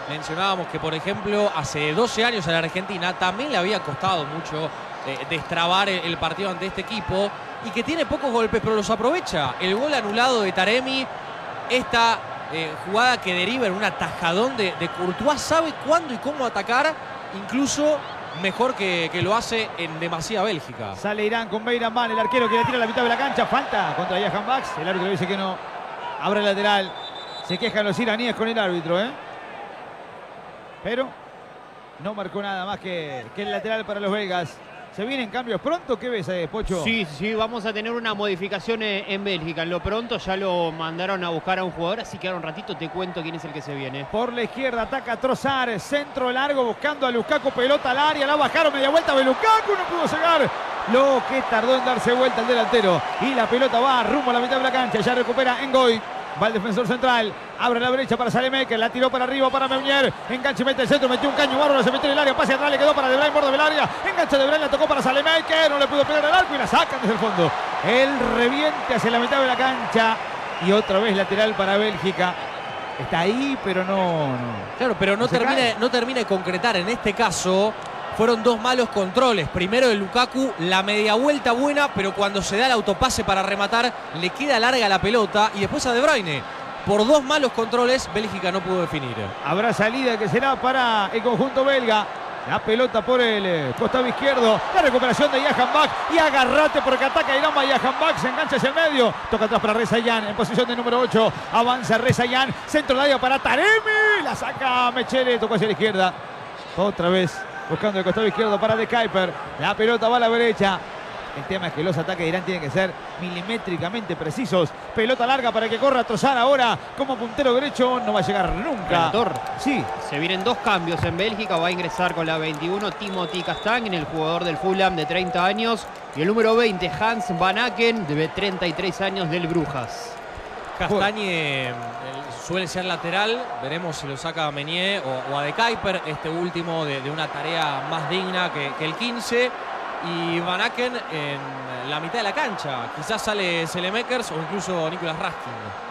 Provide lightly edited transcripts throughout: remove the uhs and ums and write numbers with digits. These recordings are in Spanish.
mencionábamos que, por ejemplo, hace 12 años a la Argentina también le había costado mucho destrabar el partido ante este equipo y que tiene pocos golpes, pero los aprovecha. El gol anulado de Taremi, esta jugada que deriva en un atajadón de Courtois, sabe cuándo y cómo atacar, incluso mejor que lo hace en demasía Bélgica. Sale Irán con Beiranvand, el arquero que le tira a la mitad de la cancha. Falta contra Jahan Bax. El árbitro dice que no. Abre el lateral. Se quejan los iraníes con el árbitro, pero no marcó nada más que el lateral para los belgas. ¿Se vienen cambios pronto? ¿Qué ves, Pocho? Sí, vamos a tener una modificación en Bélgica. En lo pronto ya lo mandaron a buscar a un jugador, así que ahora un ratito te cuento quién es el que se viene. Por la izquierda ataca Trossard, centro largo buscando a Lukaku, pelota al área, la bajaron, media vuelta de Lukaku, no pudo llegar. Lo que tardó en darse vuelta el delantero. Y la pelota va rumbo a la mitad de la cancha, ya recupera Ngoy. Va el defensor central, abre la brecha para Saelemaekers, la tiró para arriba para Meunier, enganche, mete el centro, metió un caño bárbaro, se metió en el área, pase atrás, le quedó para De Bruyne, borde del área, enganche De Bruyne, la tocó para Saelemaekers, no le pudo pegar al arco y la sacan desde el fondo. El reviente hacia la mitad de la cancha y otra vez lateral para Bélgica. Está ahí, pero no. Claro, pero no termina de concretar. En este caso fueron dos malos controles. Primero de Lukaku, la media vuelta buena, pero cuando se da el autopase para rematar, le queda larga la pelota. Y después a De Bruyne. Por dos malos controles, Bélgica no pudo definir. Habrá salida que será para el conjunto belga. La pelota por el costado izquierdo. La recuperación de Jahan Bax. Y agarrate porque ataca Irán. Jahan Bax se engancha hacia el medio. Toca atrás para Rezayan en posición de número 8. Avanza Rezayan. Centro de área para Taremi. La saca Mechele. Tocó hacia la izquierda. Otra vez buscando el costado izquierdo para De Kuyper. La pelota va a la derecha. El tema es que los ataques de Irán tienen que ser milimétricamente precisos. Pelota larga para que corra Trossard ahora como puntero derecho. No va a llegar nunca. Relator. Sí. Se vienen dos cambios en Bélgica. Va a ingresar con la 21 Timothy Castagne, el jugador del Fulham de 30 años. Y el número 20 Hans Van Aken, de 33 años, del Brujas. Castagne suele ser lateral. Veremos si lo saca a Meunier o a De Kuyper. Este último de una tarea más digna que el 15. Y Van Aken en la mitad de la cancha. Quizás sale Saelemaekers o incluso Nicolas Raskin.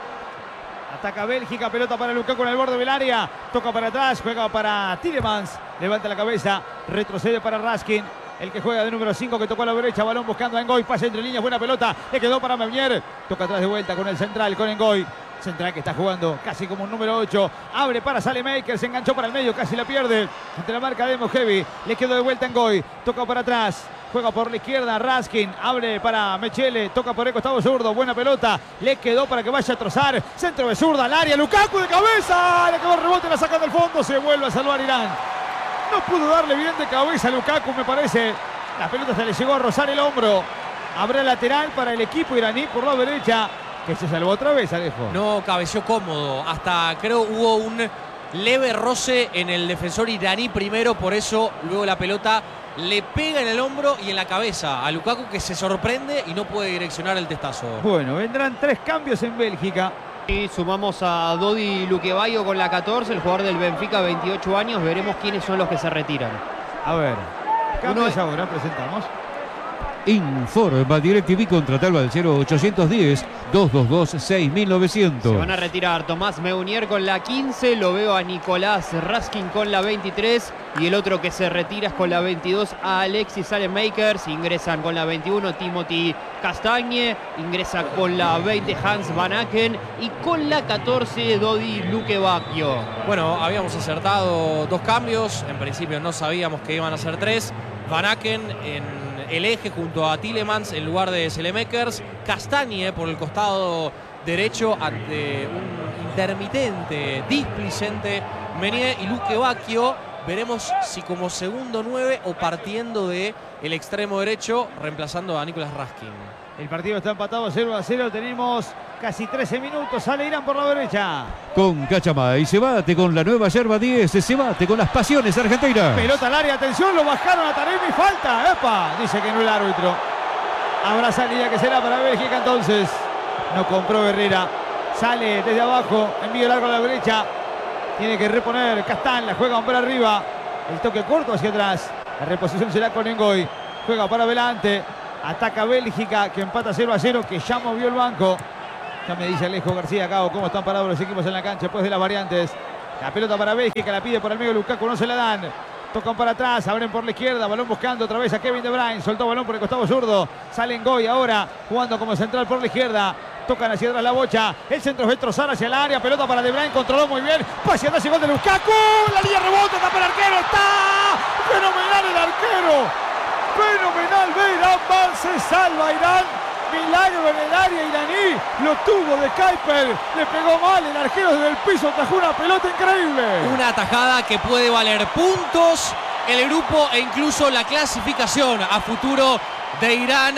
Ataca Bélgica, pelota para Lukaku en el borde del área. Toca para atrás, juega para Tielemans. Levanta la cabeza, retrocede para Raskin. El que juega de número 5, que tocó a la derecha. Balón buscando a Ngoy, pase entre líneas, buena pelota. Le quedó para Meunier. Toca atrás de vuelta con el central, con Ngoy. Central que está jugando casi como un número 8. Abre para Saelemaekers, se enganchó para el medio, casi la pierde. Ante la marca de Mojevi. Le quedó de vuelta Ngoy. Toca para atrás. Juega por la izquierda Raskin, abre para Mechele, toca por el costado zurdo, buena pelota, le quedó para que vaya a Trossard, centro de zurda al área, Lukaku de cabeza, le quedó el rebote, la saca del fondo, se vuelve a salvar Irán. No pudo darle bien de cabeza a Lukaku, me parece, la pelota se le llegó a rozar el hombro. Habrá lateral para el equipo iraní por la derecha, que se salvó otra vez, Alejo. No cabeció cómodo, hasta creo hubo un leve roce en el defensor iraní primero, por eso luego la pelota le pega en el hombro y en la cabeza a Lukaku, que se sorprende y no puede direccionar el testazo. Bueno, vendrán 3 cambios en Bélgica. Y sumamos a Dodi Lukebayo con la 14, el jugador del Benfica, 28 años. Veremos quiénes son los que se retiran. A ver, cambios ahora, presentamos. Informa DirecTV, contratarlo al 0810-222-6900. Se van a retirar Tomás Meunier con la 15, lo veo a Nicolás Raskin con la 23 y el otro que se retira es con la 22 a Alexis Saelemaekers. Ingresan con la 21 Timothy Castagne, ingresa con la 20 Hans Van Aken y con la 14 Dodi Lukebayo. Bueno, habíamos acertado 2 cambios, en principio no sabíamos que iban a ser 3. Van Aken en el eje junto a Tielemans en lugar de Saelemaekers. Castagne por el costado derecho ante un intermitente, displicente Meunier y Lukebayo. Veremos si como segundo 9 o partiendo de el extremo derecho, reemplazando a Nicolas Raskin. El partido está empatado 0-0. Tenemos casi 13 minutos. Sale Irán por la derecha. Con Cachamay se bate con la nueva yerba 10. Se bate con las pasiones argentinas. Pelota al área. Atención. Lo bajaron a Taremi. Falta. ¡Epa! Dice que no el árbitro. Habrá salida que será para Bélgica entonces. No compró Herrera. Sale desde abajo. Envío largo a la derecha. Tiene que reponer Castán. La juega hombre arriba. El toque corto hacia atrás. La reposición será con Ngoy. Juega para adelante. Ataca Bélgica, que empata 0-0, que ya movió el banco. Ya me dice Alejo García Cao cómo están parados los equipos en la cancha después de las variantes. La pelota para Bélgica, la pide por el medio Lukaku, no se la dan. Tocan para atrás, abren por la izquierda, balón buscando otra vez a Kevin De Bruyne, soltó balón por el costado zurdo, sale Ngoy ahora, jugando como central por la izquierda, tocan hacia atrás la bocha, el centro es Trossard hacia el área, pelota para De Bruyne, controló muy bien, pase atrás y gol de Lukaku, la línea rebota, tapa el arquero, está fenomenal el arquero, fenomenal, Beiraman se salva Irán. Milagro en el área iraní, lo tuvo de Kuiper, le pegó mal, el arquero desde el piso atajó una pelota increíble. Una atajada que puede valer puntos, el grupo e incluso la clasificación a futuro de Irán.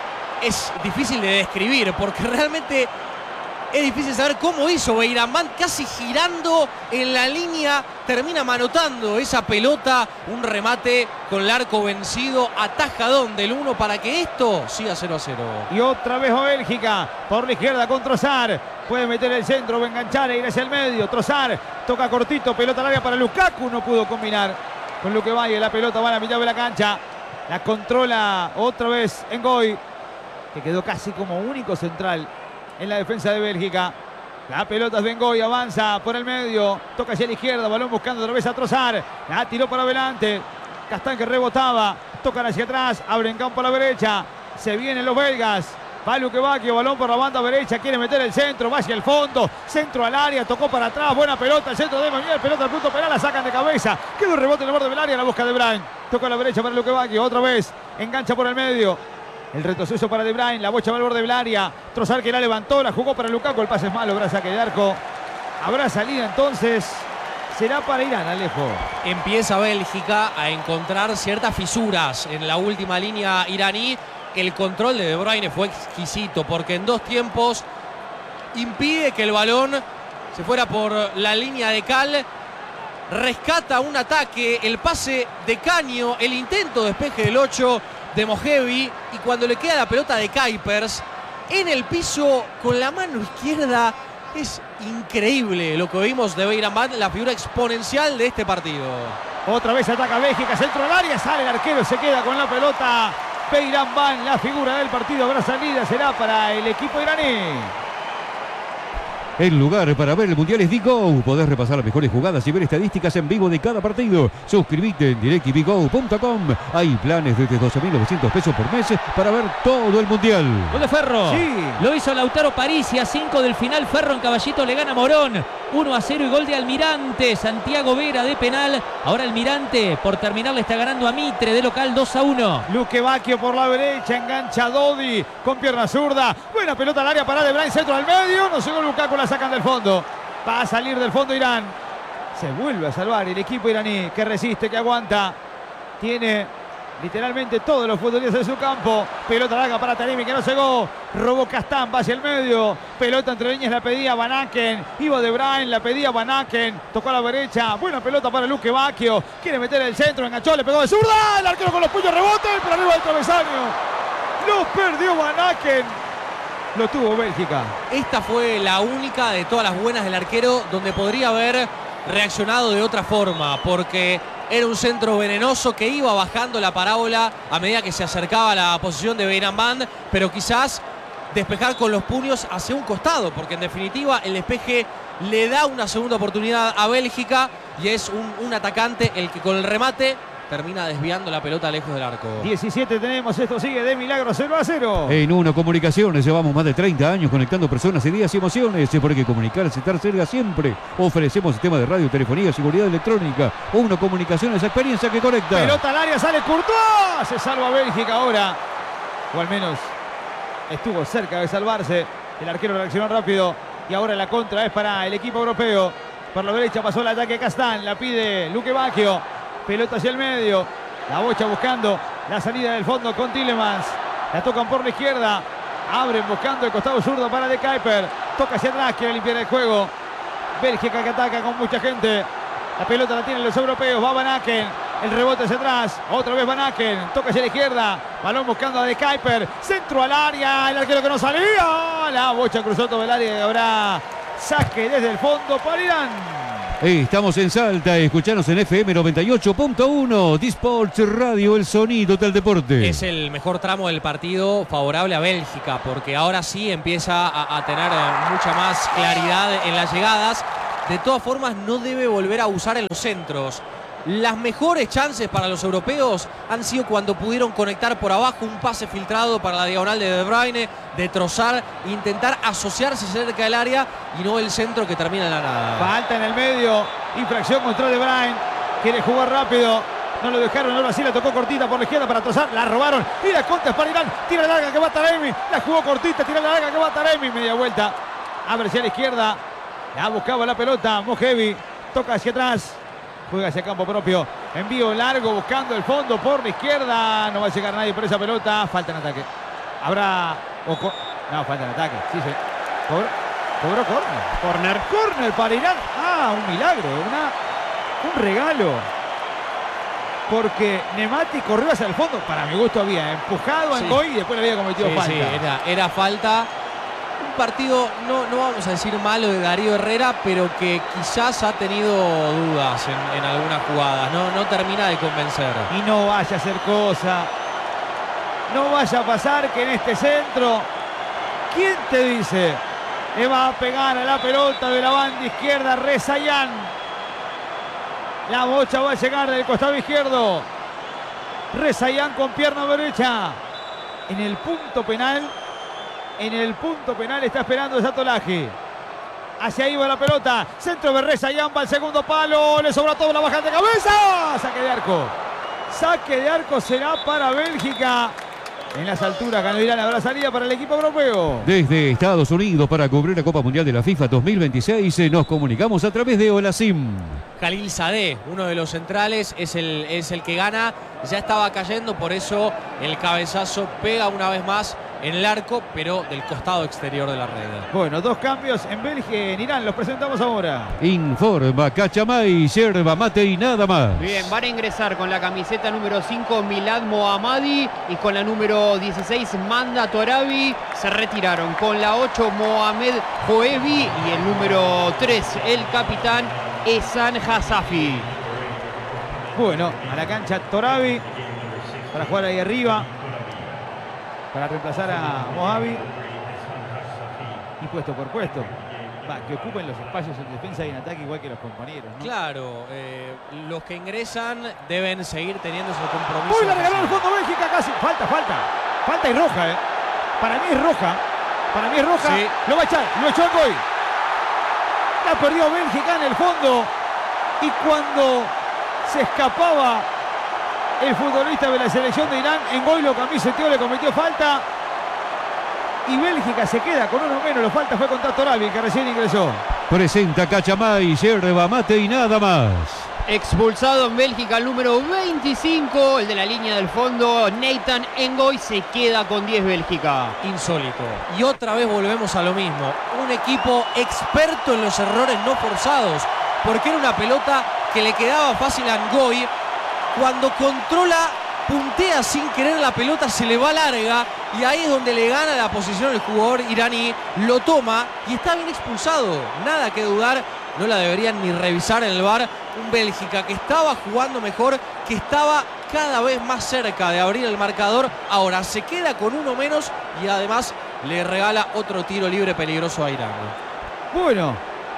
Es difícil de describir porque realmente es difícil saber cómo hizo Beiraman, casi girando en la línea, termina manotando esa pelota, un remate con el arco vencido, atajadón del 1 para que esto siga 0-0. Y otra vez va Bélgica, por la izquierda con Trossard, puede meter el centro, va a enganchar e ir hacia el medio, Trossard toca cortito, pelota al área para Lukaku, no pudo combinar con Luque Valle, la pelota va a la mitad de la cancha, la controla otra vez Ngoy, que quedó casi como único central en la defensa de Bélgica. La pelota es de Ngoy, avanza por el medio, toca hacia la izquierda, balón buscando otra vez a Trossard, la tiró para adelante, Castán que rebotaba, tocan hacia atrás, abren campo a la derecha, se vienen los belgas, va Luque Bacchio, balón por la banda derecha, quiere meter el centro, va hacia el fondo, centro al área, tocó para atrás, buena pelota, el centro de Manuel, pelota al punto penal, la sacan de cabeza, quedó un rebote en el borde del área, la busca De Bruyne, toca a la derecha para Luque Bacchio, otra vez, engancha por el medio. El retroceso para De Bruyne, la bocha va al borde del área. Trossard que la levantó, la jugó para Lukaku. El pase es malo, habrá saque de arco. Habrá salida entonces. Será para Irán, Alejo. Empieza Bélgica a encontrar ciertas fisuras en la última línea iraní. El control de Bruyne fue exquisito porque en 2 tiempos impide que el balón se fuera por la línea de cal. Rescata un ataque, el pase de Caño, el intento de despeje del 8 de Mojevi, y cuando le queda la pelota de Kuipers en el piso con la mano izquierda, es increíble lo que vimos de Beiraman, la figura exponencial de este partido. Otra vez ataca Bélgica, centro del área, sale el arquero, se queda con la pelota. Beiraman, la figura del partido, habrá salida, será para el equipo iraní. El lugar para ver el Mundial es DGO. Podés repasar las mejores jugadas y ver estadísticas en vivo de cada partido. Suscríbete en DirecTVGo.com. Hay planes desde 12.900 pesos por mes para ver todo el Mundial. Gol de Ferro. Sí. Lo hizo Lautaro Parisi a 5 del final. Ferro en Caballito le gana a Morón. 1-0 y gol de Almirante. Santiago Vera de penal. Ahora Almirante por terminar le está ganando a Mitre de local 2-1. Luque Bacchio por la derecha, engancha a Dodi con pierna zurda. Buena pelota al área para De Bruyne, centro al medio. No llegó Lukaku, la sacan del fondo. Va a salir del fondo Irán. Se vuelve a salvar el equipo iraní que resiste, que aguanta. Tiene literalmente todos los futbolistas en su campo. Pelota larga para Taremi que no llegó. Robó Castán, va hacia el medio. Pelota entre líneas, la pedía Van Aken. Iba De Bruyne, la pedía Van Aken. Tocó a la derecha. Buena pelota para Luque Bacchio. Quiere meter el centro, enganchó, le pegó de zurda. El arquero con los puños, rebote, pero arriba del travesaño. Lo perdió Van Aken. Lo tuvo Bélgica. Esta fue la única de todas las buenas del arquero donde podría haber reaccionado de otra forma, porque era un centro venenoso que iba bajando la parábola a medida que se acercaba a la posición de Beiraman, pero quizás despejar con los puños hacia un costado, porque en definitiva el despeje le da una segunda oportunidad a Bélgica y es un atacante el que con el remate termina desviando la pelota lejos del arco. 17 tenemos, esto sigue de milagro, 0-0. En Uno Comunicaciones llevamos más de 30 años conectando personas, ideas y emociones. Porque comunicarse, estar cerca siempre. Ofrecemos sistemas de radio, telefonía, seguridad electrónica. Uno Comunicaciones, experiencia que conecta. Pelota al área, sale Courtois. Se salva Bélgica ahora. O al menos estuvo cerca de salvarse. El arquero reaccionó rápido. Y ahora la contra es para el equipo europeo. Por la derecha pasó el ataque Castán. La pide Luque Bacchio. Pelota hacia el medio. La bocha buscando la salida del fondo con Tielemans. La tocan por la izquierda. Abren buscando el costado zurdo para De Kuiper. Toca hacia atrás, quiere limpiar el juego. Bélgica que ataca con mucha gente. La pelota la tienen los europeos. Va Van Aken. El rebote hacia atrás. Otra vez Van Aken. Toca hacia la izquierda. Balón buscando a De Kuiper. Centro al área. El arquero que no salía. La bocha cruzó todo el área y habrá saque desde el fondo para Irán. Estamos en Salta, escuchanos en FM 98.1, Disports Radio, el sonido del deporte. Es el mejor tramo del partido favorable a Bélgica, porque ahora sí empieza a tener mucha más claridad en las llegadas. de todas formas no debe volver a abusar en los centros. Las mejores chances para los europeos han sido cuando pudieron conectar por abajo, un pase filtrado para la diagonal de De Bruyne, de Trossard, intentar asociarse cerca del área y no el centro que termina en la nada. Falta en el medio, infracción contra De Bruyne, quiere jugar rápido, no lo dejaron, ahora sí la tocó cortita por la izquierda para Trossard, la robaron y la contra es para Irán, tira la larga que va Taremi, la jugó cortita, tira la larga que va Taremi, media vuelta, abre hacia la izquierda, la buscaba la pelota, Mojevi, toca hacia atrás. Juega hacia campo propio. Envío largo buscando el fondo por la izquierda. No va a llegar nadie por esa pelota. Falta en ataque. Habrá... No, falta en ataque. Sí, sí. Cobró córner. Córner para Irán. Ah, un milagro. Un regalo. Porque Nemati corrió hacia el fondo. Para mi gusto había empujado a Ngoy y después le había cometido falta. Sí, era falta. Un partido, no vamos a decir malo de Darío Herrera, pero que quizás ha tenido dudas en algunas jugadas. No termina de convencer. Y no vaya a hacer cosa. No vaya a pasar que en este centro, ¿quién te dice? Le va a pegar a la pelota de la banda izquierda Rezaian. La bocha va a llegar del costado izquierdo. Rezaian con pierna derecha. En el punto penal. En el punto penal está esperando Zatolaje. Hacia ahí va la pelota. Centro de Rezaian, va al segundo palo. Le sobra todo, la baja de cabeza. Saque de arco. Saque de arco será para Bélgica. En las alturas ganó Irán, habrá salida para el equipo europeo. Desde Estados Unidos para cubrir la Copa Mundial de la FIFA 2026 nos comunicamos a través de Olasim. Khalil Sadeh, uno de los centrales, es el que gana. Ya estaba cayendo, por eso el cabezazo pega una vez más en el arco, pero del costado exterior de la red. Bueno, dos cambios en Bélgica y en Irán. Los presentamos ahora. Informa Cachamay, yerba mate y nada más. Bien, van a ingresar con la camiseta número 5 Milad Mohammadi y con la número 16 Manda Torabi. Se retiraron con la 8 Mohamed Joevi y el número 3 el capitán Ehsan Hasafi. Bueno, a la cancha Torabi para jugar ahí arriba, para reemplazar a Mohabi. Y puesto por puesto. Que ocupen los espacios en defensa y en ataque igual que los compañeros, ¿no? Claro, los que ingresan deben seguir teniendo ese compromiso. ¡Uy, la regaló el fondo Bélgica casi! Falta y roja, Para mí es roja. Sí. Lo va a echar, lo echó Ngoy. La perdió Bélgica en el fondo. Y cuando se escapaba el futbolista de la selección de Irán, Ngoy lo camiseteó, le cometió falta. Y Bélgica se queda con uno menos. La falta fue contra Torabi, que recién ingresó. Presenta Cachamay, yerba mate y nada más. Expulsado en Bélgica el número 25, el de la línea del fondo, Nathan Ngoy, se queda con 10 Bélgica. Insólito. Y otra vez volvemos a lo mismo. Un equipo experto en los errores no forzados. Porque era una pelota que le quedaba fácil a Ngoy. Cuando controla, puntea sin querer la pelota, se le va larga. Y ahí es donde le gana la posición el jugador iraní. Lo toma y está bien expulsado. Nada que dudar. No la deberían ni revisar en el VAR. Un Bélgica que estaba jugando mejor, que estaba cada vez más cerca de abrir el marcador. Ahora se queda con uno menos y además le regala otro tiro libre peligroso a Irán. Bueno,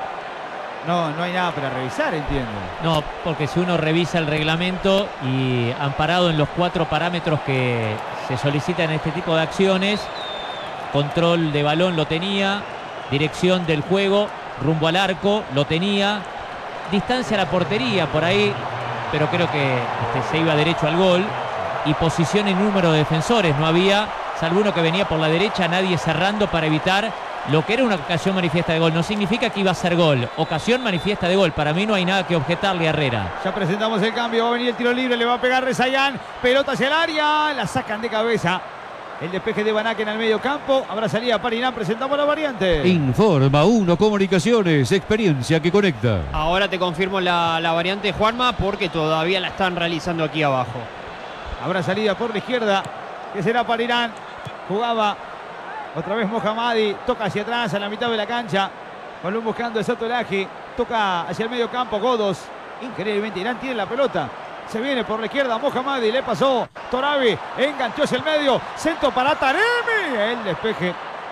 no hay nada para revisar, entiendo. No, porque si uno revisa el reglamento y amparado en los 4 parámetros que se solicitan en este tipo de acciones, control de balón lo tenía, dirección del juego rumbo al arco lo tenía, distancia a la portería por ahí, pero creo que se iba derecho al gol, y posición y número de defensores no había, salvo uno que venía por la derecha, nadie cerrando para evitar lo que era una ocasión manifiesta de gol. No significa que iba a ser gol, ocasión manifiesta de gol. Para mí no hay nada que objetarle a Herrera. Ya presentamos el cambio, va a venir el tiro libre, le va a pegar Rezaian, pelota hacia el área, la sacan de cabeza. El despeje de Van Aken al medio campo. Habrá salida para Irán. Presentamos la variante. Informa 1 Comunicaciones. Experiencia que conecta. Ahora te confirmo la variante, Juanma, porque todavía la están realizando aquí abajo. Habrá salida por la izquierda, que será para Irán. Jugaba otra vez Mohammadi. Toca hacia atrás, a la mitad de la cancha. Balón buscando el Zatolaje. Toca hacia el medio campo. Godos. Increíblemente Irán tiene la pelota. Se viene por la izquierda Mohammadi, le pasó Torabi, enganchó hacia el medio, centro para Taremi, el despeje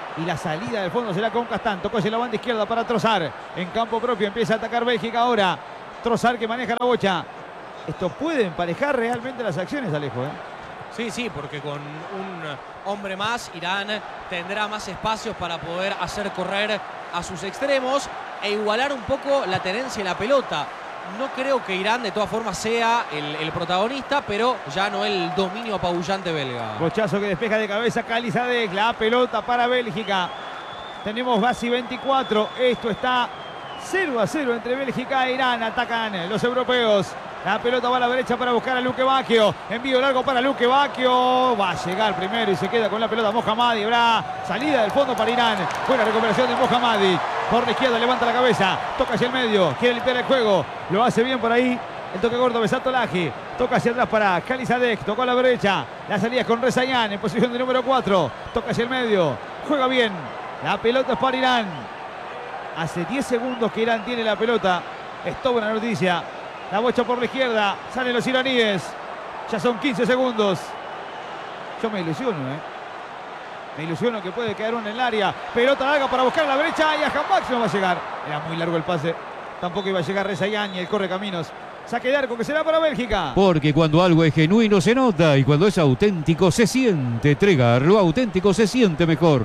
Y la salida del fondo será con Castán. Tocó hacia la banda izquierda para Trossard. En campo propio empieza a atacar Bélgica ahora. Trossard que maneja la bocha. Esto puede emparejar realmente las acciones, Alejo, ¿eh? Sí, sí, porque con un hombre más, Irán tendrá más espacios para poder hacer correr a sus extremos e igualar un poco la tenencia en la pelota. No creo que Irán de todas formas sea el protagonista, pero ya no el dominio apabullante belga. Bochazo que despeja de cabeza Khalizadeh. La pelota para Bélgica. Tenemos casi 24. Esto está 0-0 entre Bélgica e Irán. Atacan los europeos. La pelota va a la derecha para buscar a Luque Bacchio. Envío largo para Luque Bacchio. Va a llegar primero y se queda con la pelota Mohammadi. Habrá salida del fondo para Irán. Buena recuperación de Mohammadi. Por la izquierda levanta la cabeza. Toca hacia el medio. Quiere limpiar el juego. Lo hace bien por ahí. El toque gordo Besato Laji. Toca hacia atrás para Khalizadeh. Tocó a la derecha. La salida es con Rezaian en posición de número 4. Toca hacia el medio. Juega bien. La pelota es para Irán. Hace 10 segundos que Irán tiene la pelota. Es toda una noticia. La bocha por la izquierda. Salen los iraníes. Ya son 15 segundos. Yo me ilusiono, ¿eh? Me ilusiono que puede quedar uno en el área. Pelota larga para buscar a la brecha. Y a Jamax no va a llegar. Era muy largo el pase. Tampoco iba a llegar Rezaian y el corre caminos. Saque de arco que será para Bélgica. Porque cuando algo es genuino se nota y cuando es auténtico se siente. Tregar, lo auténtico se siente mejor.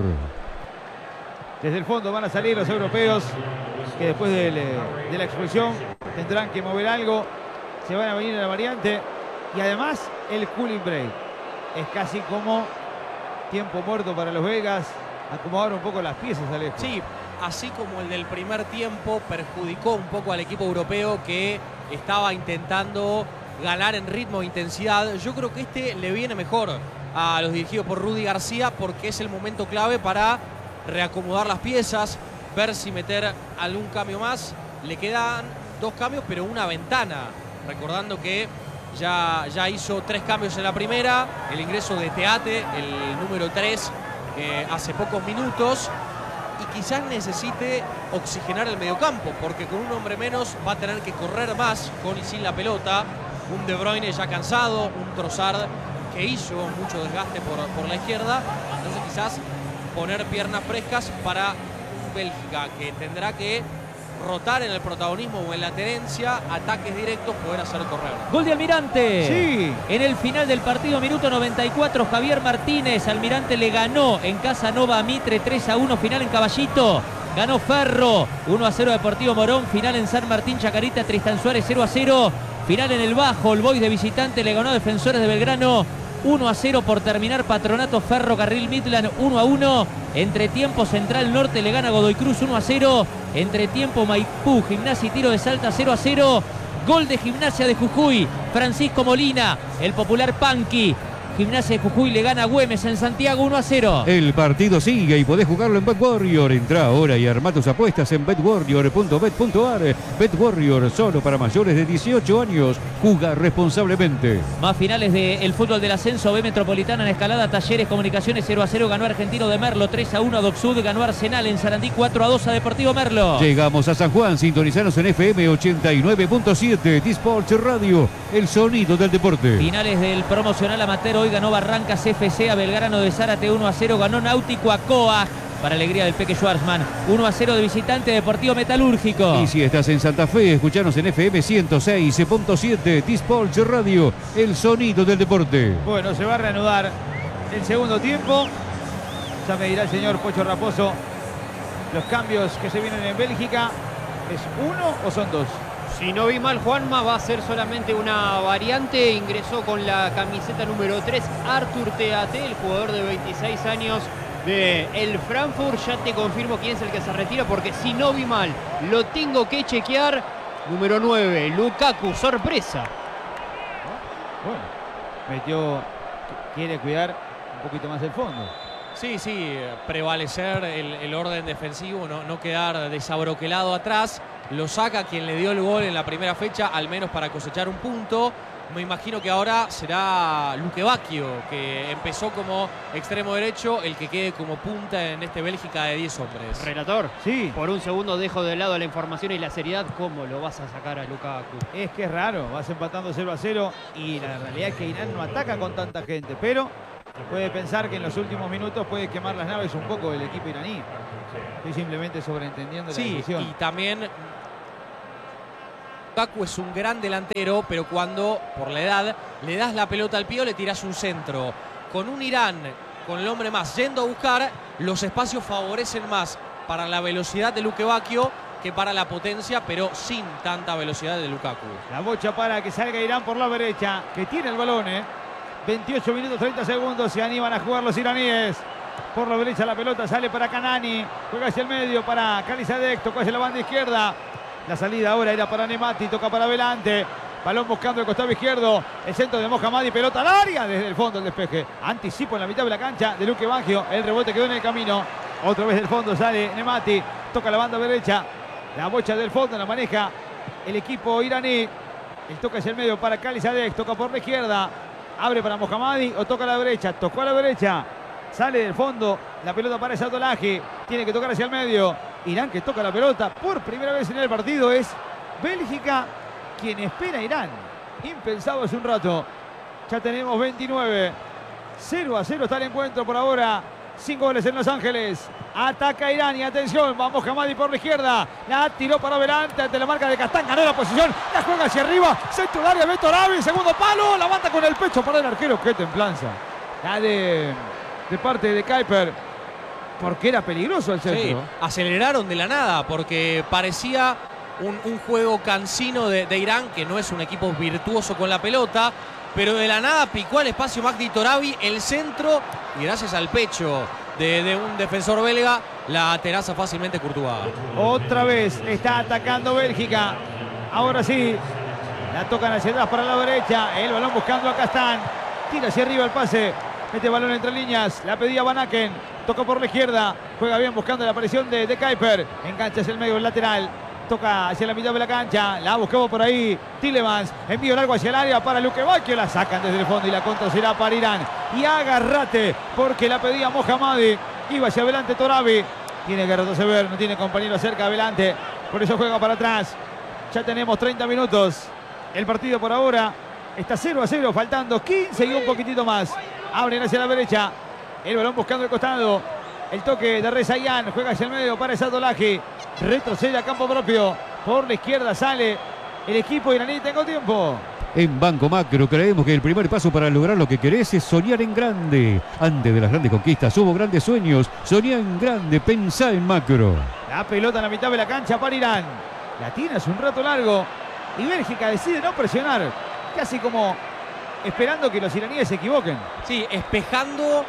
Desde el fondo van a salir los europeos que después de la expulsión tendrán que mover algo. Se van a venir a la variante. Y además el cooling break. Es casi como tiempo muerto para los belgas. Acomodar un poco las piezas, Alejo. Sí, así como el del primer tiempo perjudicó un poco al equipo europeo que estaba intentando ganar en ritmo e intensidad. Yo creo que este le viene mejor a los dirigidos por Rudy García porque es el momento clave para reacomodar las piezas, ver si meter algún cambio más. Le quedan 2 cambios, pero una ventana. Recordando que ya hizo 3 cambios en la primera. El ingreso de Teate, el número 3, hace pocos minutos. Y quizás necesite oxigenar el mediocampo, porque con un hombre menos va a tener que correr más con y sin la pelota. Un De Bruyne ya cansado, un Trossard que hizo mucho desgaste por la izquierda. Entonces quizás poner piernas frescas para Bélgica, que tendrá que rotar en el protagonismo o en la tenencia, ataques directos, poder hacer correr. Gol de Almirante. Sí. En el final del partido, minuto 94, Javier Martínez. Almirante le ganó en casa Nova a Mitre 3-1, final en Caballito. Ganó Ferro 1-0 Deportivo Morón, final en San Martín, Chacarita, Tristan Suárez 0-0. Final en el Bajo, el Boys de visitante le ganó a Defensores de Belgrano 1-0 por terminar. Patronato Ferrocarril Midland 1-1. Entretiempo Central Norte le gana Godoy Cruz 1-0. Entretiempo Maipú Gimnasia y Tiro de Salta 0-0. Gol de Gimnasia de Jujuy, Francisco Molina, el popular Panqui. Gimnasia de Jujuy le gana a Güemes en Santiago 1-0. El partido sigue y podés jugarlo en BetWarrior. Entrá ahora y armá tus apuestas en betwarrior.bet.ar. BetWarrior, solo para mayores de 18 años. Juega responsablemente. Más finales del fútbol del ascenso. B Metropolitana en Escalada, Talleres, Comunicaciones 0-0. Ganó Argentino de Merlo 3-1 a Doc Sud. Ganó Arsenal en Sarandí 4-2 a Deportivo Merlo. Llegamos a San Juan, sintonizanos en FM 89.7. T-Sports Radio, el sonido del deporte. Finales del promocional amateur. Hoy ganó Barrancas FC a Belgrano de Zárate 1-0. Ganó Náutico a Coag, para alegría del Peque Schwarzman. 1-0 de visitante Deportivo Metalúrgico. Y si estás en Santa Fe, escuchanos en FM 106.7. T-Sports Radio, el sonido del deporte. Bueno, se va a reanudar el segundo tiempo. Ya me dirá el señor Pocho Raposo los cambios que se vienen en Bélgica. ¿Es uno o son 2? Si no vi mal, Juanma, va a ser solamente una variante. Ingresó con la camiseta número 3 Artur Teate, el jugador de 26 años de el Frankfurt. Ya te confirmo quién es el que se retira, porque si no vi mal, lo tengo que chequear. Número 9, Lukaku, sorpresa. Bueno, quiere cuidar un poquito más el fondo. Sí, prevalecer el orden defensivo, no quedar desabroquelado atrás. Lo saca quien le dio el gol en la primera fecha, al menos para cosechar un punto. Me imagino que ahora será Luque Bacchio, que empezó como extremo derecho, el que quede como punta en este Bélgica de 10 hombres. Relator, Sí. por un segundo dejo de lado la información y la seriedad. ¿Cómo lo vas a sacar a Lukaku? Es que es raro, vas empatando 0-0 y la realidad es que Irán no ataca con tanta gente, pero Puede pensar que en los últimos minutos puede quemar las naves un poco el equipo iraní. Estoy simplemente sobreentendiendo la decisión. Y también Lukaku es un gran delantero, pero cuando, por la edad, le das la pelota al pie o le tiras un centro. Con un Irán, con el hombre más yendo a buscar, los espacios favorecen más para la velocidad de Luke Bacchio que para la potencia, pero sin tanta velocidad de Lukaku. La bocha para que salga Irán por la derecha, que tiene el balón, 28 minutos 30 segundos, se animan a jugar los iraníes. Por la derecha la pelota sale para Kanani, juega hacia el medio para Khalizadeh, toca hacia la banda izquierda. La salida ahora era para Nemati, toca para adelante. Balón buscando el costado izquierdo, el centro de Mohammadi, pelota al área, desde el fondo el despeje. Anticipo en la mitad de la cancha de Luke Bacchio, el rebote quedó en el camino. Otra vez del fondo sale Nemati, toca la banda derecha. La bocha del fondo la maneja el equipo iraní. El toque hacia el medio para Khalizadeh, toca por la izquierda. Abre para Mohammadi o toca a la derecha. Tocó a la derecha. Sale del fondo la pelota para Sadolahi. Tiene que tocar hacia el medio. Irán que toca la pelota por primera vez en el partido. Es Bélgica quien espera a Irán. Impensado hace un rato. Ya tenemos 29. 0-0 está el encuentro por ahora. 5 goles en Los Ángeles. Ataca Irán y atención, va Mohammadi por la izquierda. La tiró para adelante ante la marca de Castán. Ganó la posición, la juega hacia arriba. Centro del área, Betorabi, segundo palo. La mata con el pecho para el arquero. Qué templanza. La de parte de Kuiper. Porque era peligroso el centro. Sí, aceleraron de la nada porque parecía un juego cansino de Irán, que no es un equipo virtuoso con la pelota. Pero de la nada picó al espacio Magdi Torabi, el centro, y gracias al pecho de un defensor belga, la tenaza fácilmente Courtois. Otra vez está atacando Bélgica. Ahora sí, la tocan hacia atrás para la derecha. El balón buscando a Castán. Tira hacia arriba el pase. Mete balón entre líneas. La pedía Van Aken. Toca por la izquierda. Juega bien buscando la aparición de Kuiper. Engancha hacia el medio, el lateral. Toca hacia la mitad de la cancha. La buscaba por ahí Tielemans. Envío largo hacia el área para Luke Bacchio. La sacan desde el fondo y la contra será para Irán. Y agárrate porque la pedía Mohammadi. Iba hacia adelante Torabi. Tiene que retroceder. No tiene compañero cerca adelante. Por eso juega para atrás. Ya tenemos 30 minutos. El partido por ahora está 0-0. Faltando 15 y un poquitito más. Abren hacia la derecha. El balón buscando el costado. El toque de Rezaian. Juega hacia el medio para Sadolahi. Retrocede a campo propio. Por la izquierda sale el equipo iraní. Tengo tiempo. En Banco Macro creemos que el primer paso para lograr lo que querés es soñar en grande. Antes de las grandes conquistas hubo grandes sueños. Soñá en grande, pensá en macro. La pelota en la mitad de la cancha para Irán. La tiene hace un rato largo. Y Bélgica decide no presionar. Casi como esperando que los iraníes se equivoquen. Sí, espejando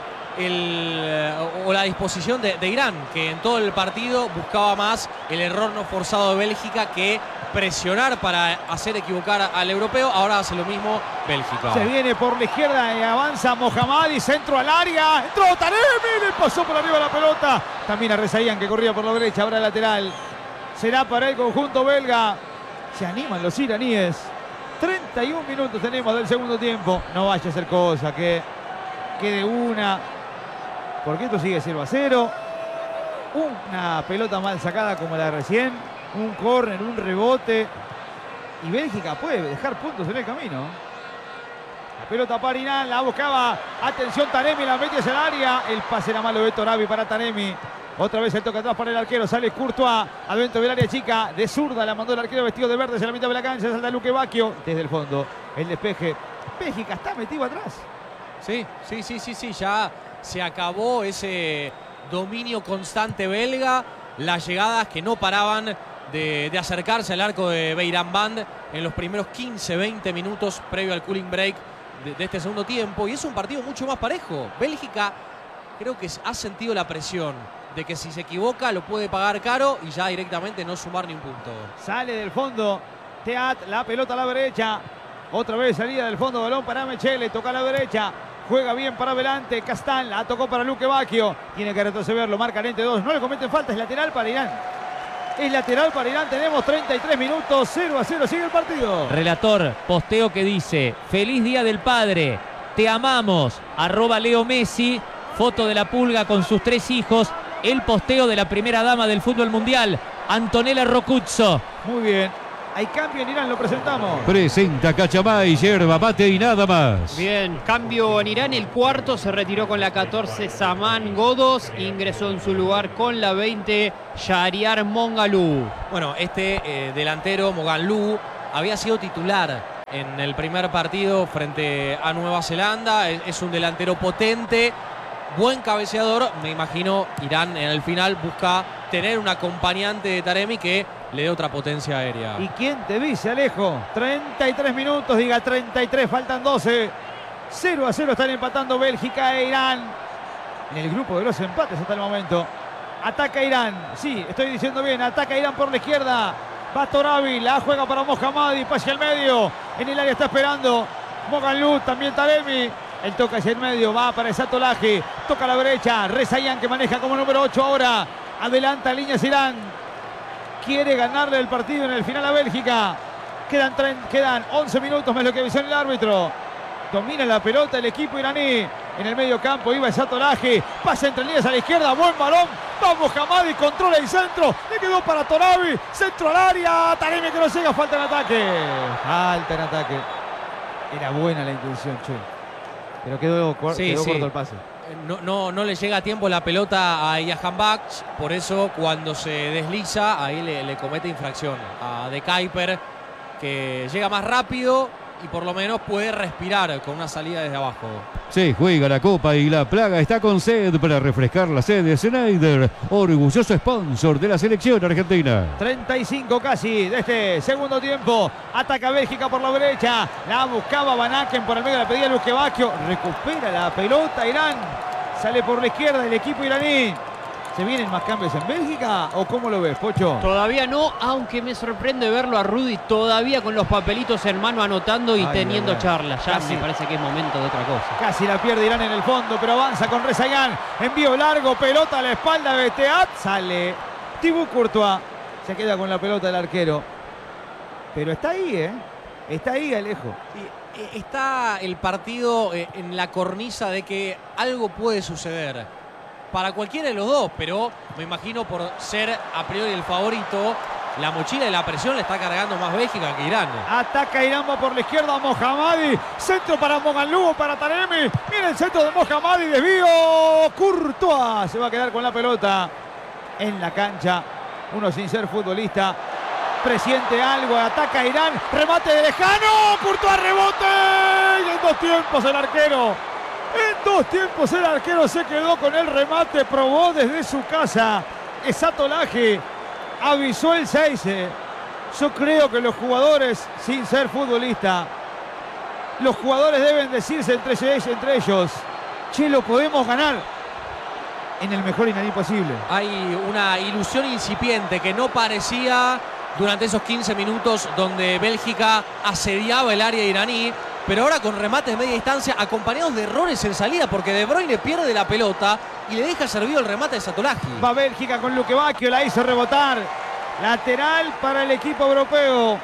la disposición de Irán, que en todo el partido buscaba más el error no forzado de Bélgica que presionar para hacer equivocar al europeo. Ahora hace lo mismo Bélgica. Se viene por la izquierda y avanza Mohammadi, centro al área. Entró Taremi, le pasó por arriba la pelota. También a Rezaian que corría por la derecha, ahora lateral. Será para el conjunto belga. Se animan los iraníes. 31 minutos tenemos del segundo tiempo. No vaya a ser cosa que quede una. Porque esto sigue 0-0. Una pelota mal sacada como la de recién. Un córner, un rebote. Y Bélgica puede dejar puntos en el camino. La pelota para Irán, la buscaba. Atención Taremi, la mete hacia el área. El pase era malo de Torabi para Taremi. Otra vez el toque atrás para el arquero. Sale Courtois adentro del área chica. De zurda la mandó el arquero vestido de verde hacia la mitad de la cancha. Salta Luke Bacchio. Desde el fondo. El despeje. Bélgica está metido atrás. Sí. Ya se acabó ese dominio constante belga. Las llegadas que no paraban de acercarse al arco de Beiranvand en los primeros 15-20 minutos previo al cooling break de este segundo tiempo. Y es un partido mucho más parejo. Bélgica creo que ha sentido la presión de que si se equivoca lo puede pagar caro y ya directamente no sumar ni un punto. Sale del fondo Teat, la pelota a la derecha. Otra vez salida del fondo, balón para Mechele, toca a la derecha. Juega bien para adelante, Castán, la tocó para Luke Bacchio. Tiene que retrocederlo, marca Lente 2, no le cometen falta, es lateral para Irán. Es lateral para Irán, tenemos 33 minutos, 0-0, sigue el partido. Relator, posteo que dice: feliz día del padre, te amamos, @Leo Messi, foto de la pulga con sus 3 hijos, el posteo de la primera dama del fútbol mundial, Antonella Roccuzzo. Muy bien, Hay cambio en Irán, lo presentamos. Presenta Cachamay, yerba mate y nada más. Bien, cambio en Irán. El cuarto se retiró con la 14 Saman Godos. Ingresó en su lugar con la 20 Shahriar Mongalú. Bueno, este delantero, Mongalú, había sido titular en el primer partido frente a Nueva Zelanda. Es un delantero potente, buen cabeceador. Me imagino Irán en el final busca tener un acompañante de Taremi que le dé otra potencia aérea. ¿Y quién te dice, Alejo? 33 minutos, diga 33, faltan 12. 0-0 están empatando Bélgica e Irán. En el grupo de los empates hasta el momento. Ataca Irán, sí, estoy diciendo bien, ataca Irán por la izquierda. Va Torabi, la juega para Mohammadi, pase al medio. En el área está esperando Mongalú, también Taremi. El toca hacia el medio, va para Satolahi. Toca a la derecha, Rezayan que maneja como número 8 ahora. Adelanta líneas Irán. Quiere ganarle el partido en el final a Bélgica. Quedan 11 minutos más lo que avisó el árbitro. Domina la pelota el equipo iraní. En el medio campo iba Satolahi. Pasa entre líneas a la izquierda. Buen balón. Vamos Hamadi. Controla el centro. Le quedó para Torabi. Centro al área. Taremi que no llega. Falta en ataque. Falta en ataque. Era buena la intención, che. Pero quedó corto el pase. No le llega a tiempo la pelota a Jahanbakhsh, por eso cuando se desliza ahí le comete infracción a De Kuyper, que llega más rápido y por lo menos puede respirar con una salida desde abajo. Se juega la Copa y la Plaga está con sed para refrescar la sed de Schneider, orgulloso sponsor de la selección argentina. 35 casi de este segundo tiempo. Ataca Bélgica por la derecha. La buscaba Van Aken por el medio, la pedía Lukebakio. Recupera la pelota Irán. Sale por la izquierda el equipo iraní. ¿Se vienen más cambios en Bélgica o cómo lo ves, Pocho? Todavía no, aunque me sorprende verlo a Rudy todavía con los papelitos en mano anotando y teniendo charlas. Ya Casi. me parece que es momento de otra cosa. Casi la pierde Irán en el fondo, pero avanza con Rezayan. Envío largo, pelota a la espalda de Teat. Sale Thibaut Courtois. Se queda con la pelota el arquero. Pero está ahí, ¿eh? Está ahí, Alejo. Está el partido en la cornisa de que algo puede suceder para cualquiera de los dos, pero me imagino por ser a priori el favorito, la mochila y la presión le está cargando más Bélgica que Irán. Ataca Irán, va por la izquierda Mohammadi. Centro para Mongalú, para Taremi. Viene el centro de Mohammadi, desvío. Courtois se va a quedar con la pelota en la cancha. Uno sin ser futbolista presiente algo. Ataca Irán, remate de lejano. Courtois, rebote. Y en dos tiempos el arquero. En dos tiempos el arquero se quedó con el remate. Probó desde su casa. Satolahi avisó el 6. Yo creo que los jugadores, sin ser futbolista, los jugadores deben decirse entre ellos: che, lo podemos ganar en el mejor iraní posible. Hay una ilusión incipiente que no parecía durante esos 15 minutos donde Bélgica asediaba el área iraní, pero ahora con remates de media distancia acompañados de errores en salida, porque De Bruyne pierde la pelota y le deja servido el remate de Satolahi. Va Bélgica con Lukebakio, la hizo rebotar. Lateral para el equipo europeo.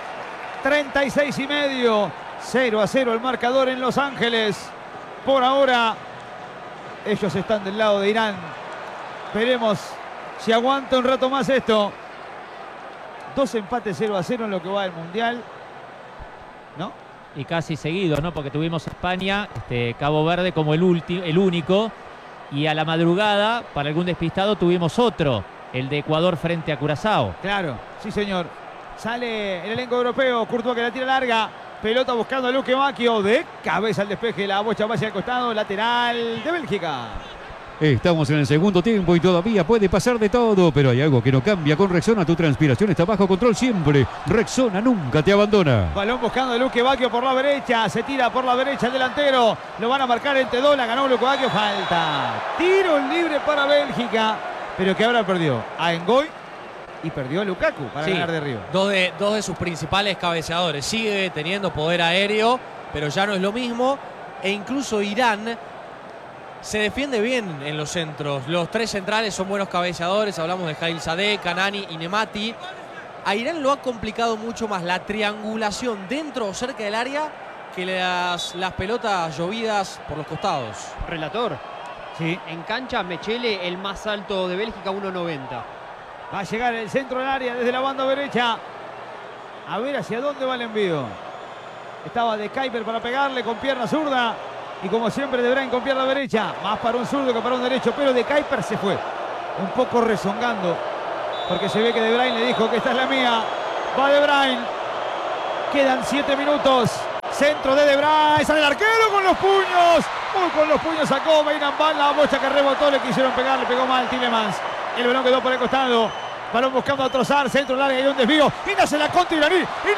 36,5. 0-0 el marcador en Los Ángeles. Por ahora ellos están del lado de Irán. Veremos si aguanta un rato más esto. 2 empates 0-0 en lo que va del Mundial. ¿No? Y casi seguido, ¿no? Porque tuvimos a España, Cabo Verde como el único. Y a la madrugada, para algún despistado, tuvimos otro, el de Ecuador frente a Curazao. Claro, sí señor. Sale el elenco europeo. Courtois que la tira larga. Pelota buscando a Lukebakio. De cabeza al despeje. La bocha va hacia el costado. Lateral de Bélgica. Estamos en el segundo tiempo y todavía puede pasar de todo, pero hay algo que no cambia. Con Rexona tu transpiración está bajo control siempre. Rexona nunca te abandona. Balón buscando a Lukebakio por la derecha. Se tira por la derecha el delantero. Lo van a marcar entre dos. La ganó Lukebakio. Falta. Tiro libre para Bélgica. Pero que ahora perdió a Ngoy y perdió a Lukaku para ganar de arriba. Dos de sus principales cabeceadores. Sigue teniendo poder aéreo, pero ya no es lo mismo. E incluso Irán se defiende bien en los centros. Los tres centrales son buenos cabeceadores. Hablamos de Khalilzadeh, Kanani y Nemati. A Irán lo ha complicado mucho más la triangulación dentro o cerca del área que las pelotas llovidas por los costados. Relator. Sí. En cancha, Mechele, el más alto de Bélgica, 1.90. Va a llegar el centro del área desde la banda derecha. A ver hacia dónde va el envío. Estaba De Kuyper para pegarle con pierna zurda. Y como siempre, De Bruyne con pierna derecha. Más para un zurdo que para un derecho. Pero De Kuyper se fue. Un poco rezongando. Porque se ve que De Bruyne le dijo que esta es la mía. Va De Bruyne. Quedan 7 minutos. Centro de Bruyne. Sale el arquero con los puños. Con los puños sacó Beiramban. La bocha que rebotó. Le quisieron pegar. Le pegó mal Tielemans. El balón quedó por el costado. Balón buscando a Trossard, centro larga, hay un desvío. Y nace la contra Iraní.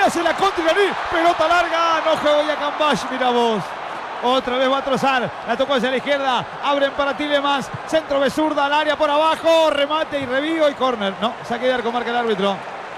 Pelota larga. No juego ya Cambash, mira vos. Otra vez va a Trossard. La tocó hacia la izquierda. Abren para Tielemans. Centro de zurda al área por abajo. Remate y revío y córner. No, saque de arco marca el árbitro.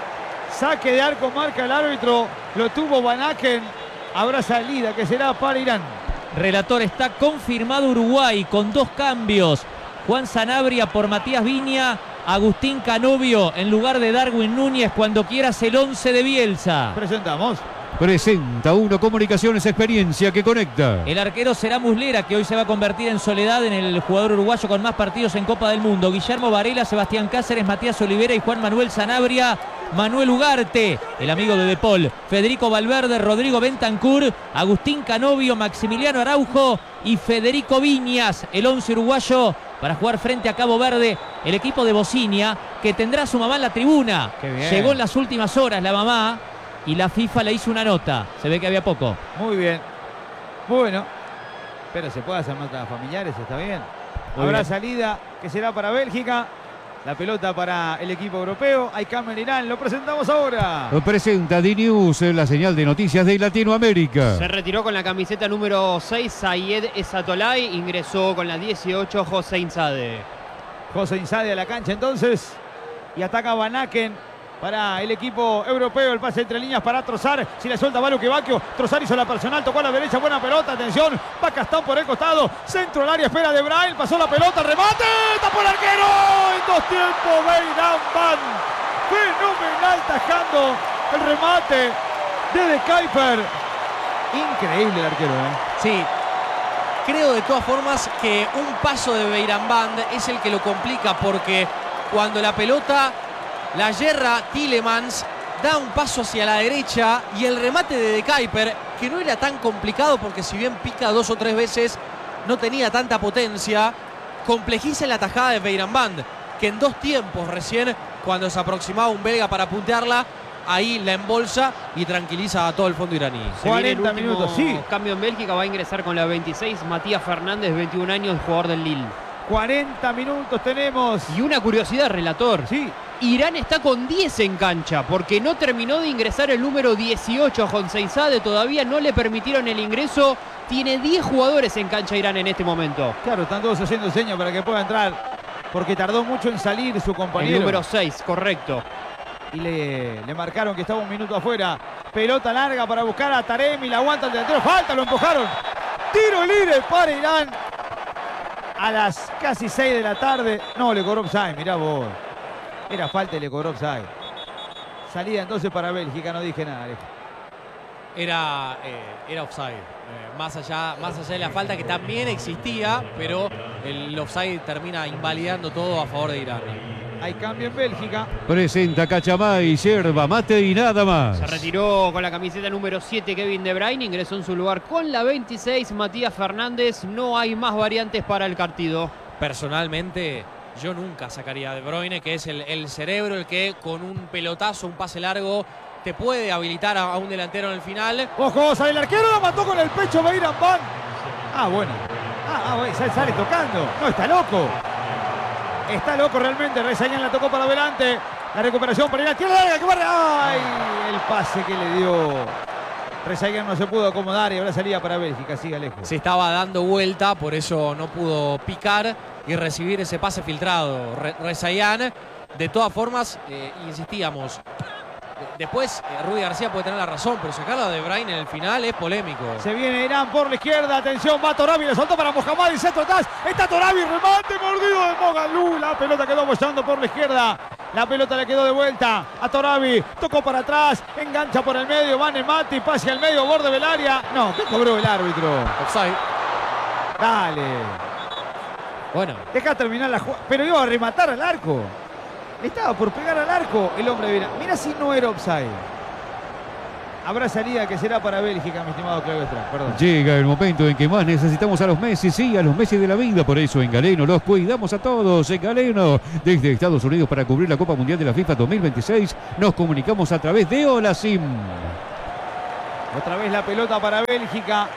Saque de arco marca el árbitro. Lo tuvo Van Aken. Habrá salida que será para Irán. Relator, está confirmado Uruguay con 2 cambios. Juan Sanabria por Matías Viña. Agustín Canovio en lugar de Darwin Núñez. Cuando quieras el 11 de Bielsa. Presentamos. Presenta Uno Comunicaciones, experiencia que conecta. El arquero será Muslera, que hoy se va a convertir en Soledad en el jugador uruguayo con más partidos en Copa del Mundo. Guillermo Varela, Sebastián Cáceres, Matías Olivera y Juan Manuel Sanabria. Manuel Ugarte, el amigo de De Paul. Federico Valverde, Rodrigo Bentancur, Agustín Canovio, Maximiliano Araujo y Federico Viñas. El 11 uruguayo para jugar frente a Cabo Verde. El equipo de Bocinia, que tendrá a su mamá en la tribuna. Llegó en las últimas horas la mamá. Y la FIFA le hizo una nota. Se ve que había poco. Muy bien. Bueno. Pero se puede hacer notas familiares, está bien. Habrá salida que será para Bélgica. La pelota para el equipo europeo. Hay cambio en Irán. Lo presentamos ahora. Lo presenta D-News, la señal de noticias de Latinoamérica. Se retiró con la camiseta número 6 Sayed Esatolay. Ingresó con la 18 José Insade. José Insade a la cancha entonces. Y ataca Van Aken. Para el equipo europeo, el pase entre líneas para Trossard. Si le suelta Balu Quevaquio. Trossard hizo la personal, tocó a la derecha, buena pelota, atención. Va Castán por el costado. Centro al área, espera De Bruyne. Pasó la pelota, remate. Tapó el arquero. En 2 tiempos, Beiramban. Fenomenal tajando el remate de De Kuyper. Increíble el arquero, Sí. Creo de todas formas que un paso de Beiramban es el que lo complica, porque cuando la pelota la yerra Tielemans, da un paso hacia la derecha y el remate de Kuyper, que no era tan complicado porque si bien pica 2 o 3 veces, no tenía tanta potencia, complejiza la tajada de Beiramban, que en 2 tiempos recién, cuando se aproximaba un belga para puntearla, ahí la embolsa y tranquiliza a todo el fondo iraní. 40 minutos, sí. Cambio en Bélgica, va a ingresar con la 26 Matías Fernández, 21 años, jugador del Lille. 40 minutos tenemos. Y una curiosidad, relator. Sí. Irán está con 10 en cancha porque no terminó de ingresar el número 18 a José Insade. Todavía no le permitieron el ingreso. Tiene 10 jugadores en cancha Irán en este momento. Claro, están todos haciendo señas para que pueda entrar, porque tardó mucho en salir su compañero. El número 6, correcto. Y le marcaron que estaba 1 minuto afuera. Pelota larga para buscar a Taremi. La aguanta el delantero. Falta, lo empujaron. Tiro libre para Irán. A las casi 6 de la tarde. No, le cobró offside, mirá vos. Era falta y le cobró offside. Salida entonces para Bélgica, no dije nada. Era offside. Más allá de la falta que también existía, pero el offside termina invalidando todo a favor de Irán. Hay cambio en Bélgica. Presenta Cachamay, yerba mate y nada más. Se retiró con la camiseta número 7 Kevin De Bruyne. Ingresó en su lugar con la 26 Matías Fernández. No hay más variantes para el partido. Personalmente, yo nunca sacaría a De Bruyne, que es el cerebro, el que con un pelotazo, un pase largo, te puede habilitar a un delantero en el final. Ojo, sale el arquero, lo mató con el pecho Beiramban. Ah, bueno. Sale tocando. No, está loco. Está loco realmente. Rezaguian la tocó para adelante. La recuperación para Irán. Tira larga que barre. ¡Ay! El pase que le dio. Rezaguian no se pudo acomodar y ahora salía para Bélgica. Sigue lejos. Se estaba dando vuelta, por eso no pudo picar y recibir ese pase filtrado. Rezaguian, de todas formas, insistíamos. Después Rudy García puede tener la razón, pero sacarla de Bruyne en el final es polémico. Se viene Irán por la izquierda, atención, va Torabi, le soltó para Mohamed y centro atrás. Está Torabi, remate, mordido de Mogalú. La pelota quedó bollando por la izquierda. La pelota le quedó de vuelta a Torabi. Tocó para atrás, engancha por el medio, va Nemati, pase al medio, borde del área. No, ¿qué cobró el árbitro? Offside. Dale. Bueno. Deja terminar la jugada, pero iba a rematar al arco. Estaba por pegar al arco el hombre de Irán. Mira si no era offside. Habrá salida que será para Bélgica, mi estimado Claudio Strong. Perdón. Llega el momento en que más necesitamos a los Messi, sí, a los Messi de la vida. Por eso en Galeno los cuidamos a todos. En Galeno, desde Estados Unidos para cubrir la Copa Mundial de la FIFA 2026, nos comunicamos a través de Hola Sim. Otra vez la pelota para Bélgica.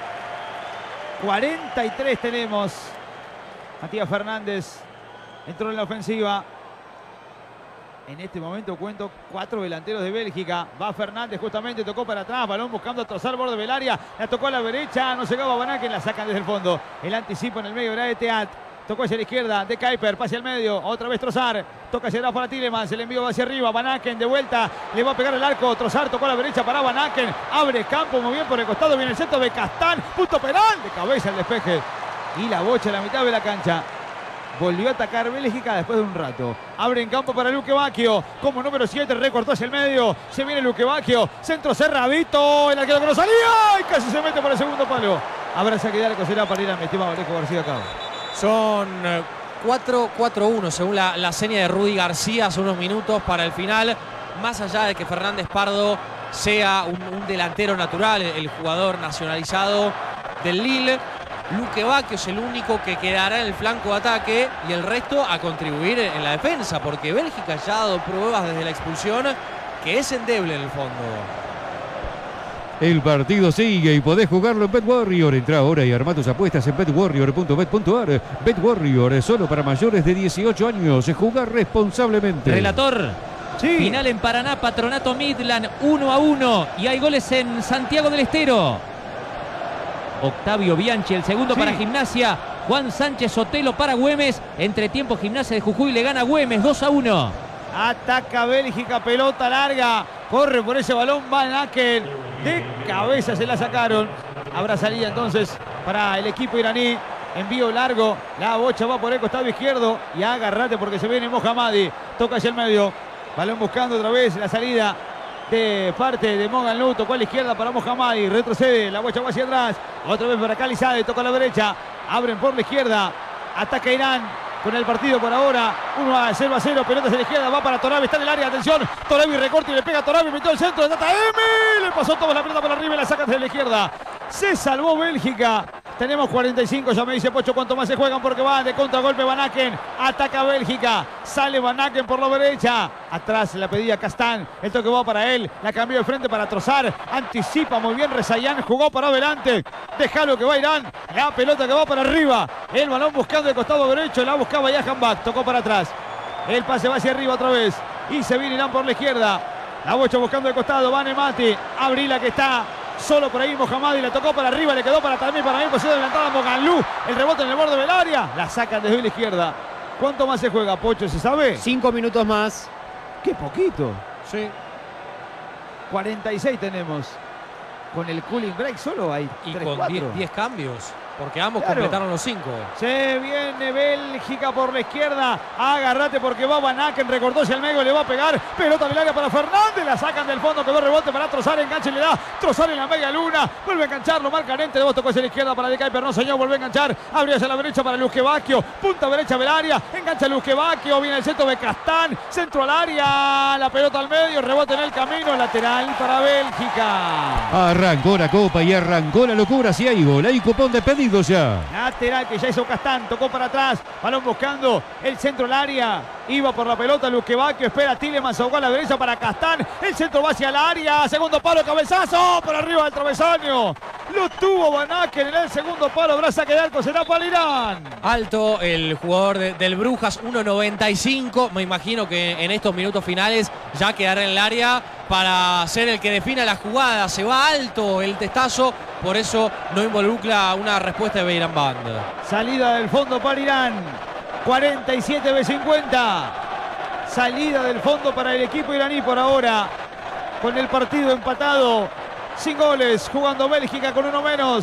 43 tenemos. Matías Fernández entró en la ofensiva. En este momento cuento 4 delanteros de Bélgica. Va Fernández justamente, tocó para atrás. Balón buscando trozar borde del área. La tocó a la derecha, no llegaba Van Aken, la sacan desde el fondo. El anticipo en el medio era de Teat. Tocó hacia la izquierda de Kuiper, pase al medio. Otra vez Trossard. Toca hacia atrás para Tielemans. El envío va hacia arriba. Van Aken de vuelta. Le va a pegar el arco. Trossard tocó a la derecha para Van Aken. Abre campo muy bien por el costado. Viene el centro de Castán. Punto penal. De cabeza el despeje. Y la bocha a la mitad de la cancha. Volvió a atacar Bélgica después de un rato. Abre en campo para Luque Bacchio. Como número 7, recortó hacia el medio. Se viene Luque Bacchio. Centro cerradito. El arquero que no salía. Y casi se mete por el segundo palo. Habrá saque de arco. Será para ir a mi estimado Alejo García Cabo. Son 4-4-1 según la seña de Rudy García hace unos minutos para el final. Más allá de que Fernández Pardo sea un delantero natural, el jugador nacionalizado del Lille, Luque Bacchio es el único que quedará en el flanco de ataque y el resto a contribuir en la defensa, porque Bélgica ya ha dado pruebas desde la expulsión que es endeble en el fondo. El partido sigue y podés jugarlo en BetWarrior. Entra ahora y arma tus apuestas en betwarrior.bet.ar. BetWarrior, solo para mayores de 18 años. Jugar responsablemente. Relator. Sí. Final en Paraná, Patronato Midland 1-1. Y hay goles en Santiago del Estero. Octavio Bianchi, el segundo para Gimnasia. Juan Sánchez Sotelo para Güemes. Entretiempo, Gimnasia de Jujuy le gana a Güemes 2-1. Ataca Bélgica, pelota larga. Corre por ese balón Van Aken. De cabeza se la sacaron. Habrá salida entonces para el equipo iraní. Envío largo. La bocha va por el costado izquierdo. Y agárrate porque se viene Mohammadi. Toca hacia el medio. Balón buscando otra vez la salida de parte de Moganlu. Tocó a la izquierda para Mohammadi. Retrocede. La bocha va hacia atrás. Otra vez para Khalizade. Toca a la derecha. Abren por la izquierda. Ataca Irán. Con el partido por ahora, 1-0, pelota hacia la izquierda, va para Torabi, está en el área, atención, Torabi recorta y le pega a Torabi, metió el centro de Tata Emi, le pasó toda la pelota por arriba y la saca desde la izquierda. Se salvó Bélgica. Tenemos 45, ya me dice Pocho cuánto más se juegan porque va de contragolpe Van Aken. Ataca Bélgica, sale Van Aken por la derecha. Atrás la pedía Castán, el toque va para él, la cambió de frente para Trossard. Anticipa muy bien Rezaian, jugó para adelante. Déjalo que va Irán, la pelota que va para arriba. El balón buscando el costado derecho, la buscaba Jahan Bak, tocó para atrás. El pase va hacia arriba otra vez. Y se viene Irán por la izquierda. La bocha buscando el costado, Vane Mati. Abrila que está solo por ahí Mohammadi, le tocó para arriba, le quedó para también para mí, posición adelantada Moganlu. El rebote en el borde del área. La sacan desde la izquierda. ¿Cuánto más se juega, Pocho? ¿Se sabe? 5 minutos más. Qué poquito. Sí. 46 tenemos. Con el cooling break solo hay Y 3, con 4. 10 cambios, porque ambos Claro. completaron los 5. Se viene Bélgica por la izquierda. Agárrate porque va Van Aken. Recortó hacia el medio, le va a pegar. Pelota en el área para Fernández. La sacan del fondo. Quedó rebote para Trossard. Enganche le da. Trossard en la media luna. Vuelve a engancharlo. Marca Nente. De vos tocó hacia la izquierda para De Kuiper. No, señor. Vuelve a enganchar. Abre hacia la derecha para Luque Bacchio. Punta derecha del área. Engancha Luque Bacchio. Viene el centro de Castán. Centro al área. La pelota al medio. Rebote en el camino. Lateral para Bélgica. Arrancó la copa y arrancó la locura. Si hay gol, hay cupón de pedido ya. Lateral que ya hizo Castán, tocó para atrás, balón buscando el centro al área, iba por la pelota Luque Bacchio, espera Tielemans, jugó a la derecha para Castán, el centro va hacia la área, segundo palo, cabezazo, por arriba del travesaño, lo tuvo Van Aken en el segundo palo, habrá saque de arco, será para Irán. Alto el jugador del Brujas, 1.95, me imagino que en estos minutos finales ya quedará en el área para ser el que defina la jugada, se va alto el testazo, por eso no involucra una respuesta de Beiran Band. Salida del fondo para Irán, 47-50, salida del fondo para el equipo iraní por ahora, con el partido empatado, sin goles, jugando Bélgica con uno menos.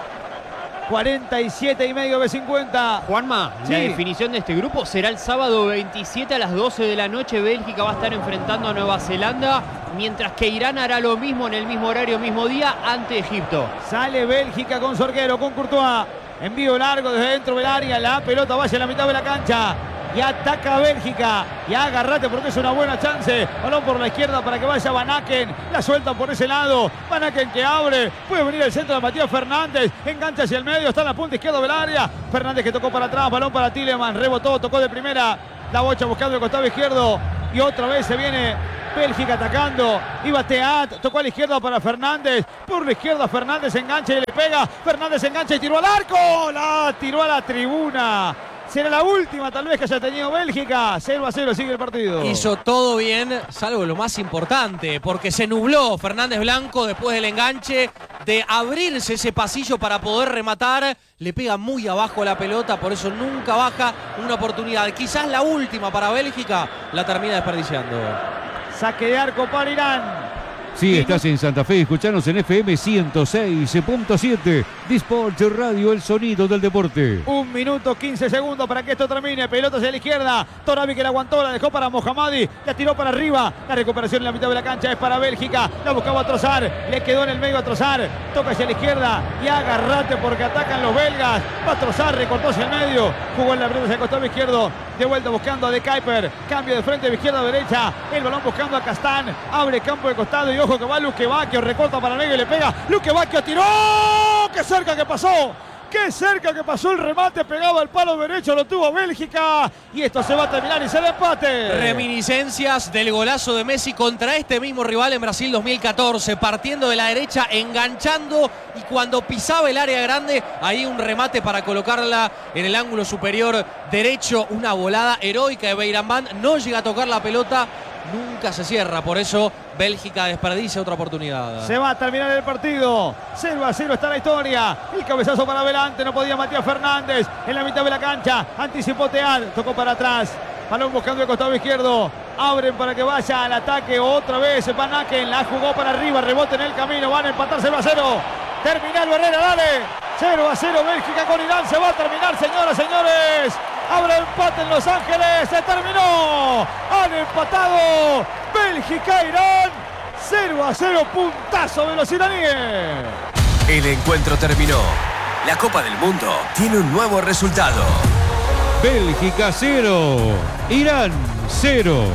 47,5 Juanma, Sí. la definición de este grupo será el sábado 27 a las 12 de la noche. Bélgica va a estar enfrentando a Nueva Zelanda, mientras que Irán hará lo mismo en el mismo horario, mismo día, ante Egipto. Sale Bélgica con Sorguero, con Courtois. Envío largo desde dentro del área. La pelota va hacia la mitad de la cancha. y ataca a Bélgica. Y agárrate porque es una buena chance. Balón por la izquierda para que vaya Van Aken. La sueltan por ese lado. Van Aken que abre. Puede venir el centro de Matías Fernández. Engancha hacia el medio. Está en la punta izquierda del área. Fernández que tocó para atrás. Balón para Tielemans. Rebotó. Tocó de primera. La bocha buscando el costado izquierdo. Y otra vez se viene Bélgica atacando. Iba Teat. Tocó a la izquierda para Fernández. Por la izquierda Fernández engancha y le pega. Fernández engancha y tiró al arco. La tiró a la tribuna. Será la última tal vez que haya tenido Bélgica. 0-0 sigue el partido. Hizo todo bien, salvo lo más importante, porque se nubló Fernández Blanco después del enganche de abrirse ese pasillo para poder rematar. Le pega muy abajo la pelota, por eso nunca baja una oportunidad. Quizás la última para Bélgica, la termina desperdiciando. Saque de arco para Irán. Sí, estás en Santa Fe, escuchanos en FM 106.7. Disport Radio, el sonido del deporte. 1 minuto 15 segundos para que esto termine. Pelota hacia la izquierda. Torabi que la aguantó, la dejó para Mohammadi. La tiró para arriba. La recuperación en la mitad de la cancha es para Bélgica. La buscaba a Trossard. Le quedó en el medio a Trossard. Toca hacia la izquierda. Y agárrate porque atacan los belgas. Va Trossard, recortó hacia el medio. Jugó en la pelota hacia el costado izquierdo. De vuelta buscando a De Kuiper. Cambio de frente de izquierda a derecha. El balón buscando a Castán. Abre campo de costado y ojo que va Luque Bacchio. Recorta para Negro y le pega. Luque Bacchio tiró. ¡Qué cerca que pasó! ¡Qué cerca que pasó el remate! Pegaba al palo derecho. Lo tuvo Bélgica. Y esto se va a terminar y será empate. Reminiscencias del golazo de Messi contra este mismo rival en Brasil 2014. Partiendo de la derecha, enganchando. Y cuando pisaba el área grande, ahí un remate para colocarla en el ángulo superior derecho. Una volada heroica de Beirambán. No llega a tocar la pelota. Nunca se cierra. Por eso Bélgica desperdicia otra oportunidad. Se va a terminar el partido. 0-0 está la historia. El cabezazo para adelante. No podía Matías Fernández. En la mitad de la cancha. Anticipó Teat. Tocó para atrás. Balón buscando el costado izquierdo. Abren para que vaya al ataque. Otra vez Van Aken. La jugó para arriba. Rebote en el camino. Van a empatar 0-0. Terminal Herrera. Dale. 0-0 Bélgica con Irán. Se va a terminar, señoras, señores. Habrá empate en Los Ángeles. Se terminó. Han empatado Bélgica e Irán. 0-0. Puntazo de los iraníes. El encuentro terminó. La Copa del Mundo tiene un nuevo resultado. Bélgica 0, Irán 0.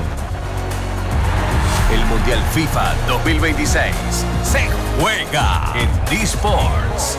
El Mundial FIFA 2026 se juega en D-Sports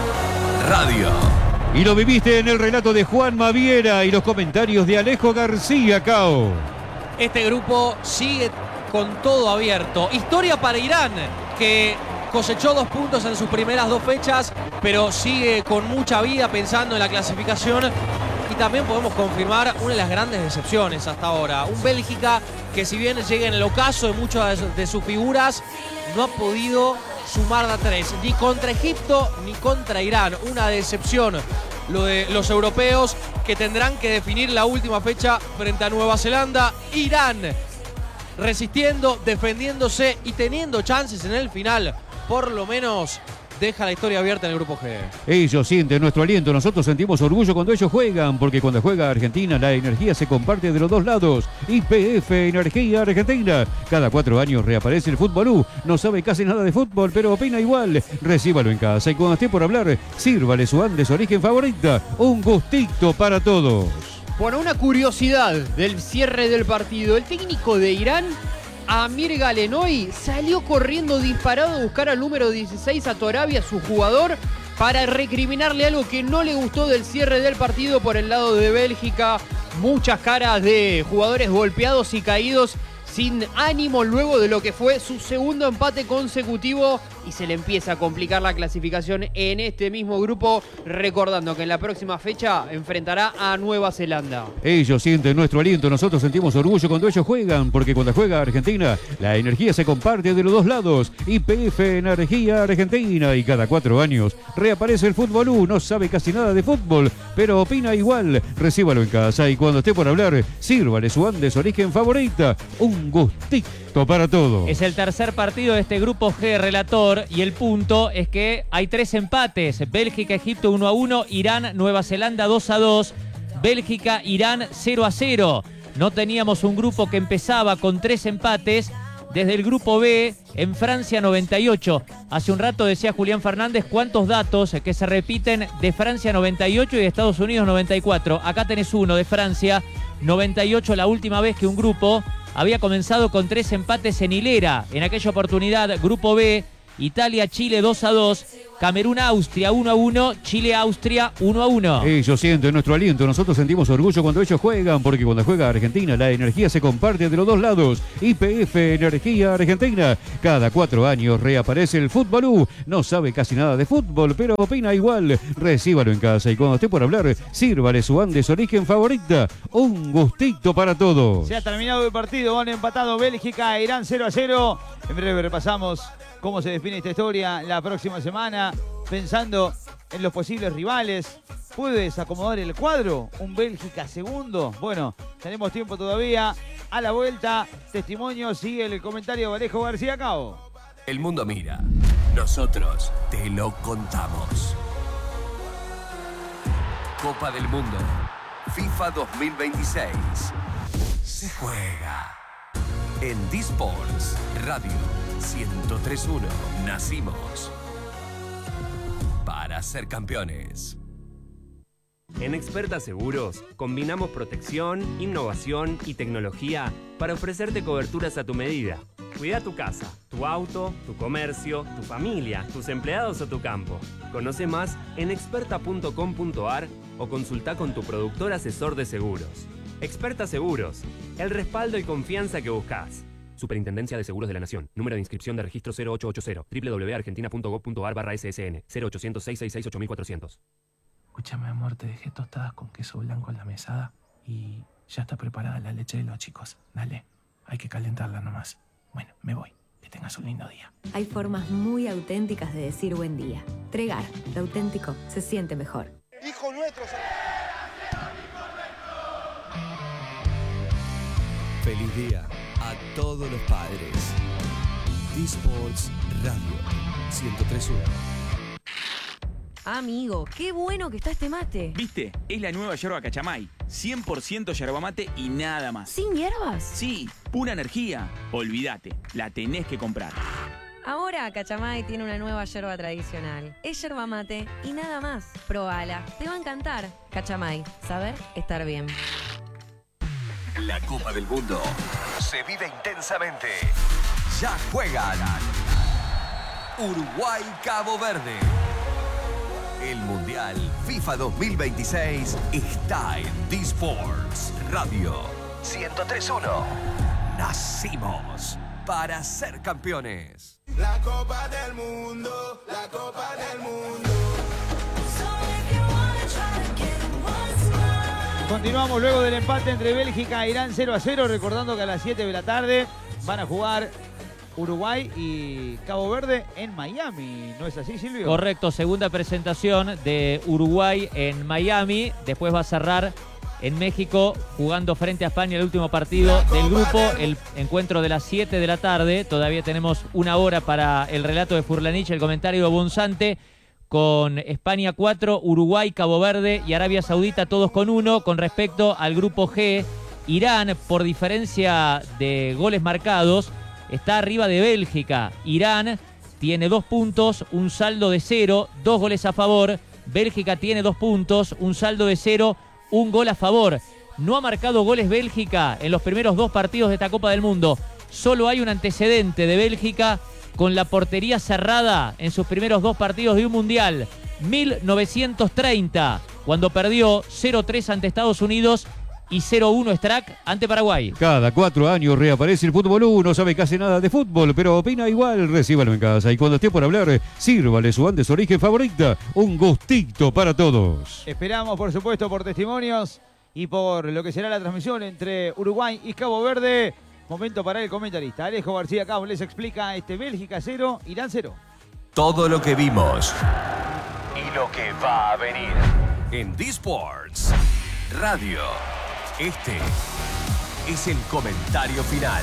Radio. Y lo viviste en el relato de Juan Maviera y los comentarios de Alejo García Cao. Este grupo sigue con todo abierto. Historia para Irán, que cosechó 2 puntos en sus primeras 2 fechas, pero sigue con mucha vida pensando en la clasificación. Y también podemos confirmar una de las grandes decepciones hasta ahora. Un Bélgica que, si bien llega en el ocaso de muchas de sus figuras, no ha podido sumar de 3, ni contra Egipto ni contra Irán. Una decepción lo de los europeos, que tendrán que definir la última fecha frente a Nueva Zelanda. Irán resistiendo, defendiéndose y teniendo chances en el final. Por lo menos deja la historia abierta en el grupo G. Ellos sienten nuestro aliento, nosotros sentimos orgullo cuando ellos juegan, porque cuando juega Argentina la energía se comparte de los dos lados. YPF Energía Argentina. Cada 4 años reaparece el Fútbolú. No sabe casi nada de fútbol, pero opina igual. Recíbalo en casa y cuando esté por hablar, sírvale su Andes origen favorita. Un gustito para todos. Bueno, una curiosidad del cierre del partido. El técnico de Irán, Amir Galenoy, salió corriendo disparado a buscar al número 16, a Torabi, a su jugador, para recriminarle algo que no le gustó del cierre del partido por el lado de Bélgica. Muchas caras de jugadores golpeados y caídos sin ánimo luego de lo que fue su segundo empate consecutivo, y se le empieza a complicar la clasificación en este mismo grupo, recordando que en la próxima fecha enfrentará a Nueva Zelanda. Ellos sienten nuestro aliento, nosotros sentimos orgullo cuando ellos juegan, porque cuando juega Argentina, la energía se comparte de los dos lados. YPF Energía Argentina, y cada 4 años reaparece el Fútbolú. No sabe casi nada de fútbol, pero opina igual. Recíbalo en casa y cuando esté por hablar, sírvale su Andes origen favorita. Un gustito para todos. Es el tercer partido de este grupo G, relator, y el punto es que hay 3 empates. Bélgica-Egipto 1-1, Irán-Nueva Zelanda 2-2, Bélgica-Irán 0-0. No teníamos un grupo que empezaba con 3 empates desde el grupo B en Francia 98. Hace un rato decía Julián Fernández cuántos datos que se repiten de Francia 98 y de Estados Unidos 94. Acá tenés uno de Francia, 98, la última vez que un grupo había comenzado con 3 empates en hilera. En aquella oportunidad, Grupo B, Italia-Chile 2-2, Camerún-Austria 1-1, Chile-Austria 1-1. Ellos sienten nuestro aliento, nosotros sentimos orgullo cuando ellos juegan, porque cuando juega Argentina la energía se comparte de los dos lados. YPF Energía Argentina, cada 4 años reaparece el Fútbolú. No sabe casi nada de fútbol, pero opina igual. Recíbalo en casa y cuando esté por hablar, sírvale su Andes Origen favorita. Un gustito para todos. Se ha terminado el partido, han empatado Bélgica e Irán 0-0. En breve repasamos cómo se define esta historia la próxima semana, pensando en los posibles rivales. ¿Puedes acomodar el cuadro? ¿Un Bélgica segundo? Bueno, tenemos tiempo todavía. A la vuelta, testimonios y el comentario de Alejo García Cao. El mundo mira. Nosotros te lo contamos. Copa del Mundo. FIFA 2026. Se juega. En D-Sports Radio 103.1. Nacimos para ser campeones. En Experta Seguros combinamos protección, innovación y tecnología para ofrecerte coberturas a tu medida. Cuida tu casa, tu auto, tu comercio, tu familia, tus empleados o tu campo. Conoce más en experta.com.ar o consulta con tu productor asesor de seguros. Experta Seguros, el respaldo y confianza que buscas. Superintendencia de Seguros de la Nación. Número de inscripción de registro 0880. www.argentina.gov.ar/ssn. 0800-666-8400. Escúchame, amor, te dejé tostadas con queso blanco en la mesada y ya está preparada la leche de los chicos. Dale, hay que calentarla nomás. Bueno, me voy. Que tengas un lindo día. Hay formas muy auténticas de decir buen día. Tregar, lo auténtico se siente mejor. Hijo nuestro. Feliz día a todos los padres. D-Sports Radio 103.1. Amigo, qué bueno que está este mate. ¿Viste? Es la nueva yerba Cachamay. 100% yerba mate y nada más. ¿Sin hierbas? Sí, pura energía. Olvídate, la tenés que comprar. Ahora Cachamay tiene una nueva yerba tradicional. Es yerba mate y nada más. Probala, te va a encantar. Cachamay, saber estar bien. La Copa del Mundo se vive intensamente. Ya juegan Uruguay-Cabo Verde. El Mundial FIFA 2026 está en D-Sports Radio 103.1. Nacimos para ser campeones. La Copa del Mundo, la Copa del Mundo. Continuamos luego del empate entre Bélgica e Irán 0-0, recordando que a las 7 de la tarde van a jugar Uruguay y Cabo Verde en Miami. ¿No es así, Silvio? Correcto, segunda presentación de Uruguay en Miami. Después va a cerrar en México jugando frente a España el último partido del grupo. El encuentro de las 7 de la tarde. Todavía tenemos una hora para el relato de Furlanich, el comentario de Bonzante, con España 4, Uruguay, Cabo Verde y Arabia Saudita todos con 1. Con respecto al grupo G, Irán, por diferencia de goles marcados, está arriba de Bélgica. Irán tiene 2 puntos, un saldo de 0, 2 goles a favor. Bélgica tiene 2 puntos, un saldo de 0, 1 gol a favor. No ha marcado goles Bélgica en los primeros 2 partidos de esta Copa del Mundo. Solo hay un antecedente de Bélgica con la portería cerrada en sus primeros 2 partidos de un Mundial. 1930, cuando perdió 0-3 ante Estados Unidos y 0-1 Strack ante Paraguay. Cada 4 años reaparece el Fútbolú. No sabe casi nada de fútbol, pero opina igual. Recíbalo en casa y cuando esté por hablar, sírvale su Andes Origen favorita. Un gustito para todos. Esperamos, por supuesto, por testimonios y por lo que será la transmisión entre Uruguay y Cabo Verde. Momento para el comentarista Alejo García Cao les explica Bélgica 0, Irán 0. Todo lo que vimos y lo que va a venir en D-Sports Radio. Este es el comentario final.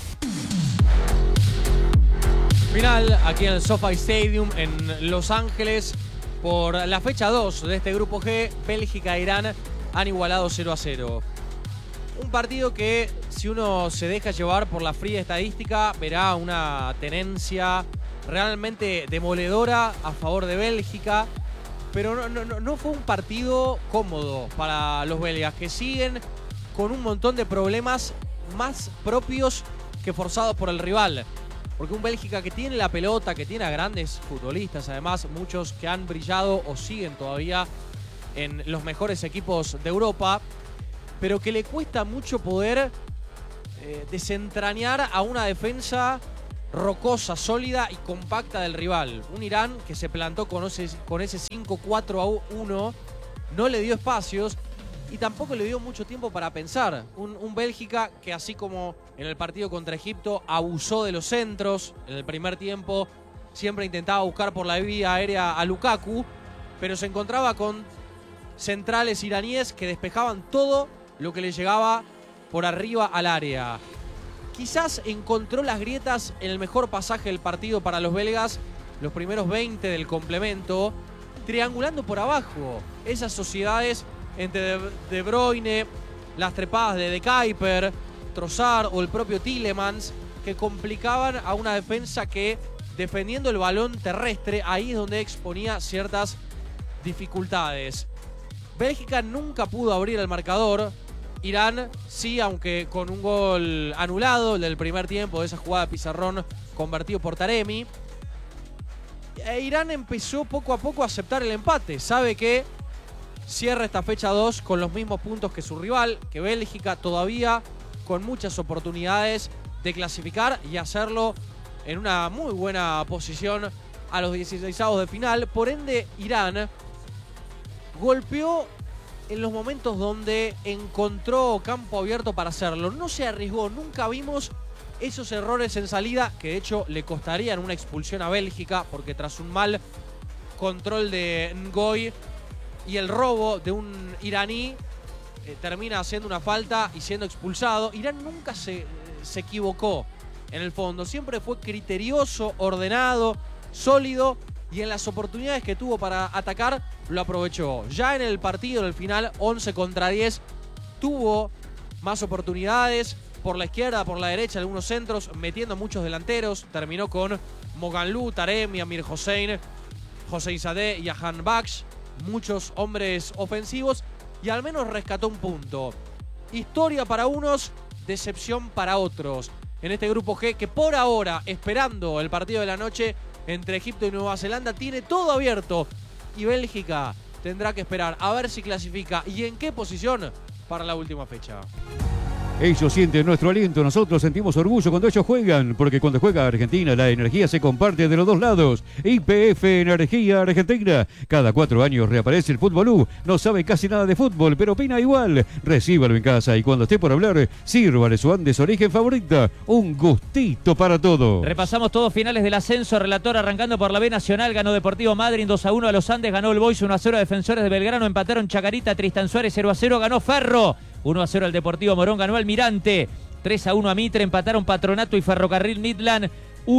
Final aquí en el SoFi Stadium en Los Ángeles por la fecha 2 de este grupo G. Bélgica e Irán han igualado 0-0. Un partido que, si uno se deja llevar por la fría estadística, verá una tenencia realmente demoledora a favor de Bélgica. Pero no fue un partido cómodo para los belgas, que siguen con un montón de problemas más propios que forzados por el rival. Porque un Bélgica que tiene la pelota, que tiene a grandes futbolistas, además muchos que han brillado o siguen todavía en los mejores equipos de Europa, pero que le cuesta mucho poder desentrañar a una defensa rocosa, sólida y compacta del rival. Un Irán que se plantó con ese 5-4-1, no le dio espacios y tampoco le dio mucho tiempo para pensar. Un Bélgica que, así como en el partido contra Egipto, abusó de los centros. En el primer tiempo siempre intentaba buscar por la vía aérea a Lukaku, pero se encontraba con centrales iraníes que despejaban todo lo que le llegaba por arriba al área. Quizás encontró las grietas en el mejor pasaje del partido para los belgas, los primeros 20 del complemento, triangulando por abajo esas sociedades entre De Bruyne, las trepadas de De Kuyper, Trossard o el propio Tielemans, que complicaban a una defensa que, defendiendo el balón terrestre, ahí es donde exponía ciertas dificultades. Bélgica nunca pudo abrir el marcador. Irán sí, aunque con un gol anulado, el del primer tiempo, de esa jugada de pizarrón convertido por Taremi. Irán empezó poco a poco a aceptar el empate. Sabe que cierra esta fecha 2 con los mismos puntos que su rival, que Bélgica, todavía con muchas oportunidades de clasificar y hacerlo en una muy buena posición a los 16avos de final. Por ende, Irán golpeó en los momentos donde encontró campo abierto para hacerlo. No se arriesgó, nunca vimos esos errores en salida, que de hecho le costarían una expulsión a Bélgica, porque tras un mal control de Ngoy y el robo de un iraní, termina haciendo una falta y siendo expulsado. Irán nunca se equivocó en el fondo, siempre fue criterioso, ordenado, sólido, y en las oportunidades que tuvo para atacar lo aprovechó. Ya en el partido, en el final, 11 contra 10, tuvo más oportunidades por la izquierda, por la derecha, algunos centros, metiendo muchos delanteros. Terminó con Moganlu, Taremi, Amir Hossein, Hossein Sadeh y Ahan Baksh, muchos hombres ofensivos, y al menos rescató un punto. Historia para unos, decepción para otros. En este grupo G, que por ahora, esperando el partido de la noche entre Egipto y Nueva Zelanda, tiene todo abierto, y Bélgica tendrá que esperar a ver si clasifica y en qué posición para la última fecha. Ellos sienten nuestro aliento, nosotros sentimos orgullo cuando ellos juegan, porque cuando juega Argentina la energía se comparte de los dos lados. YPF Energía Argentina. Cada 4 años reaparece el Fútbol U. No sabe casi nada de fútbol, pero opina igual. Recíbalo en casa y cuando esté por hablar, sírvale su Andes Origen favorita. Un gustito para todo. Repasamos todos finales del ascenso. Relator arrancando por la B Nacional. Ganó Deportivo Madryn 2-1 a los Andes. Ganó el Boys 1-0 a Defensores de Belgrano. Empataron Chacarita, Tristan Suárez 0-0. Ganó Ferro 1-0 al Deportivo Morón. Ganó Almirante 3-1 a Mitre. Empataron Patronato y Ferrocarril Midland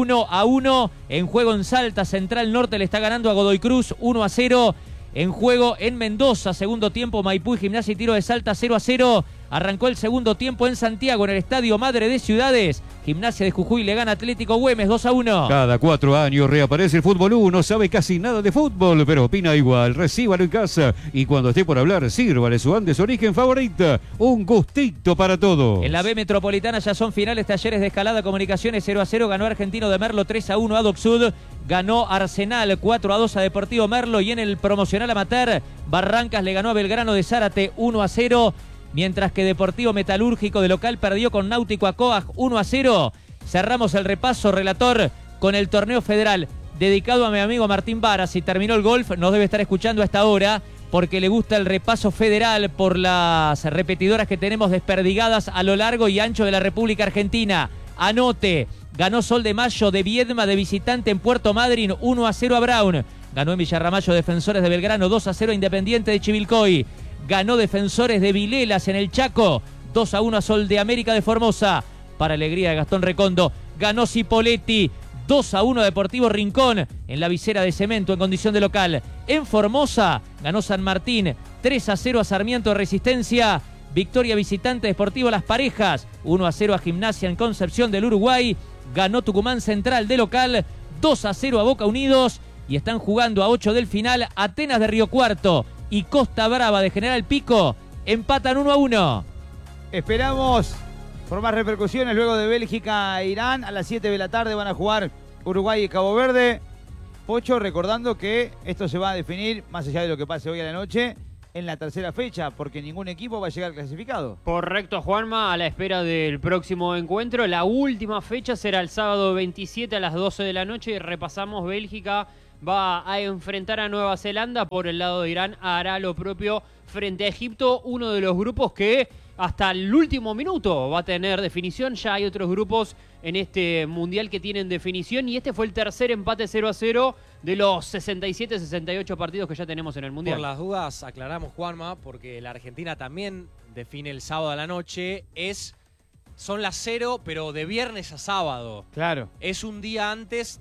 1-1. En juego en Salta, Central Norte le está ganando a Godoy Cruz 1-0. En juego en Mendoza, segundo tiempo, Maipú y Gimnasia y Tiro de Salta 0-0. Arrancó el segundo tiempo en Santiago, en el Estadio Madre de Ciudades. Gimnasia de Jujuy le gana Atlético Güemes 2-1. Cada 4 años reaparece el Fútbol U. No sabe casi nada de fútbol, pero opina igual. Recíbalo en casa y cuando esté por hablar, sírvale su Andes Origen favorita. Un gustito para todo. En la B Metropolitana ya son finales. Talleres de Escalada, Comunicaciones 0-0. Ganó Argentino de Merlo 3-1 a Doc Sud. Ganó Arsenal 4-2 a Deportivo Merlo. Y en el promocional amateur, Barrancas le ganó a Belgrano de Zárate 1-0. Mientras que Deportivo Metalúrgico de local perdió con Náutico Acoag 1-0. Cerramos el repaso, relator, con el torneo federal dedicado a mi amigo Martín Vara. Si terminó el golf, nos debe estar escuchando a esta hora porque le gusta el repaso federal por las repetidoras que tenemos desperdigadas a lo largo y ancho de la República Argentina. Anote, ganó Sol de Mayo de Viedma de visitante en Puerto Madryn 1-0 a Brown. Ganó en Villarramayo Defensores de Belgrano 2-0 a Independiente de Chivilcoy. Ganó Defensores de Vilelas en el Chaco 2-1 a Sol de América de Formosa. Para alegría de Gastón Recondo, ganó Cipolletti 2-1 a Deportivo Rincón en la visera de cemento en condición de local. En Formosa ganó San Martín 3-0 a Sarmiento de Resistencia. Victoria visitante Deportivo Las Parejas 1-0 a Gimnasia en Concepción del Uruguay. Ganó Tucumán Central de local 2-0 a Boca Unidos. Y están jugando a 8 del final Atenas de Río Cuarto y Costa Brava de General Pico empatan 1-1. Esperamos por más repercusiones luego de Bélgica e Irán. A las 7 de la tarde van a jugar Uruguay y Cabo Verde. Pocho, recordando que esto se va a definir, más allá de lo que pase hoy a la noche, en la tercera fecha, porque ningún equipo va a llegar clasificado. Correcto, Juanma, a la espera del próximo encuentro. La última fecha será el sábado 27 a las 12 de la noche y repasamos. Bélgica va a enfrentar a Nueva Zelanda. Por el lado de Irán hará lo propio frente a Egipto, uno de los grupos que hasta el último minuto va a tener definición. Ya hay otros grupos en este mundial que tienen definición y este fue el tercer empate 0-0 de los 67-68 partidos que ya tenemos en el mundial. Por las dudas, aclaramos, Juanma, porque la Argentina también define el sábado a la noche. Son las 0, pero de viernes a sábado. Claro. Es un día antes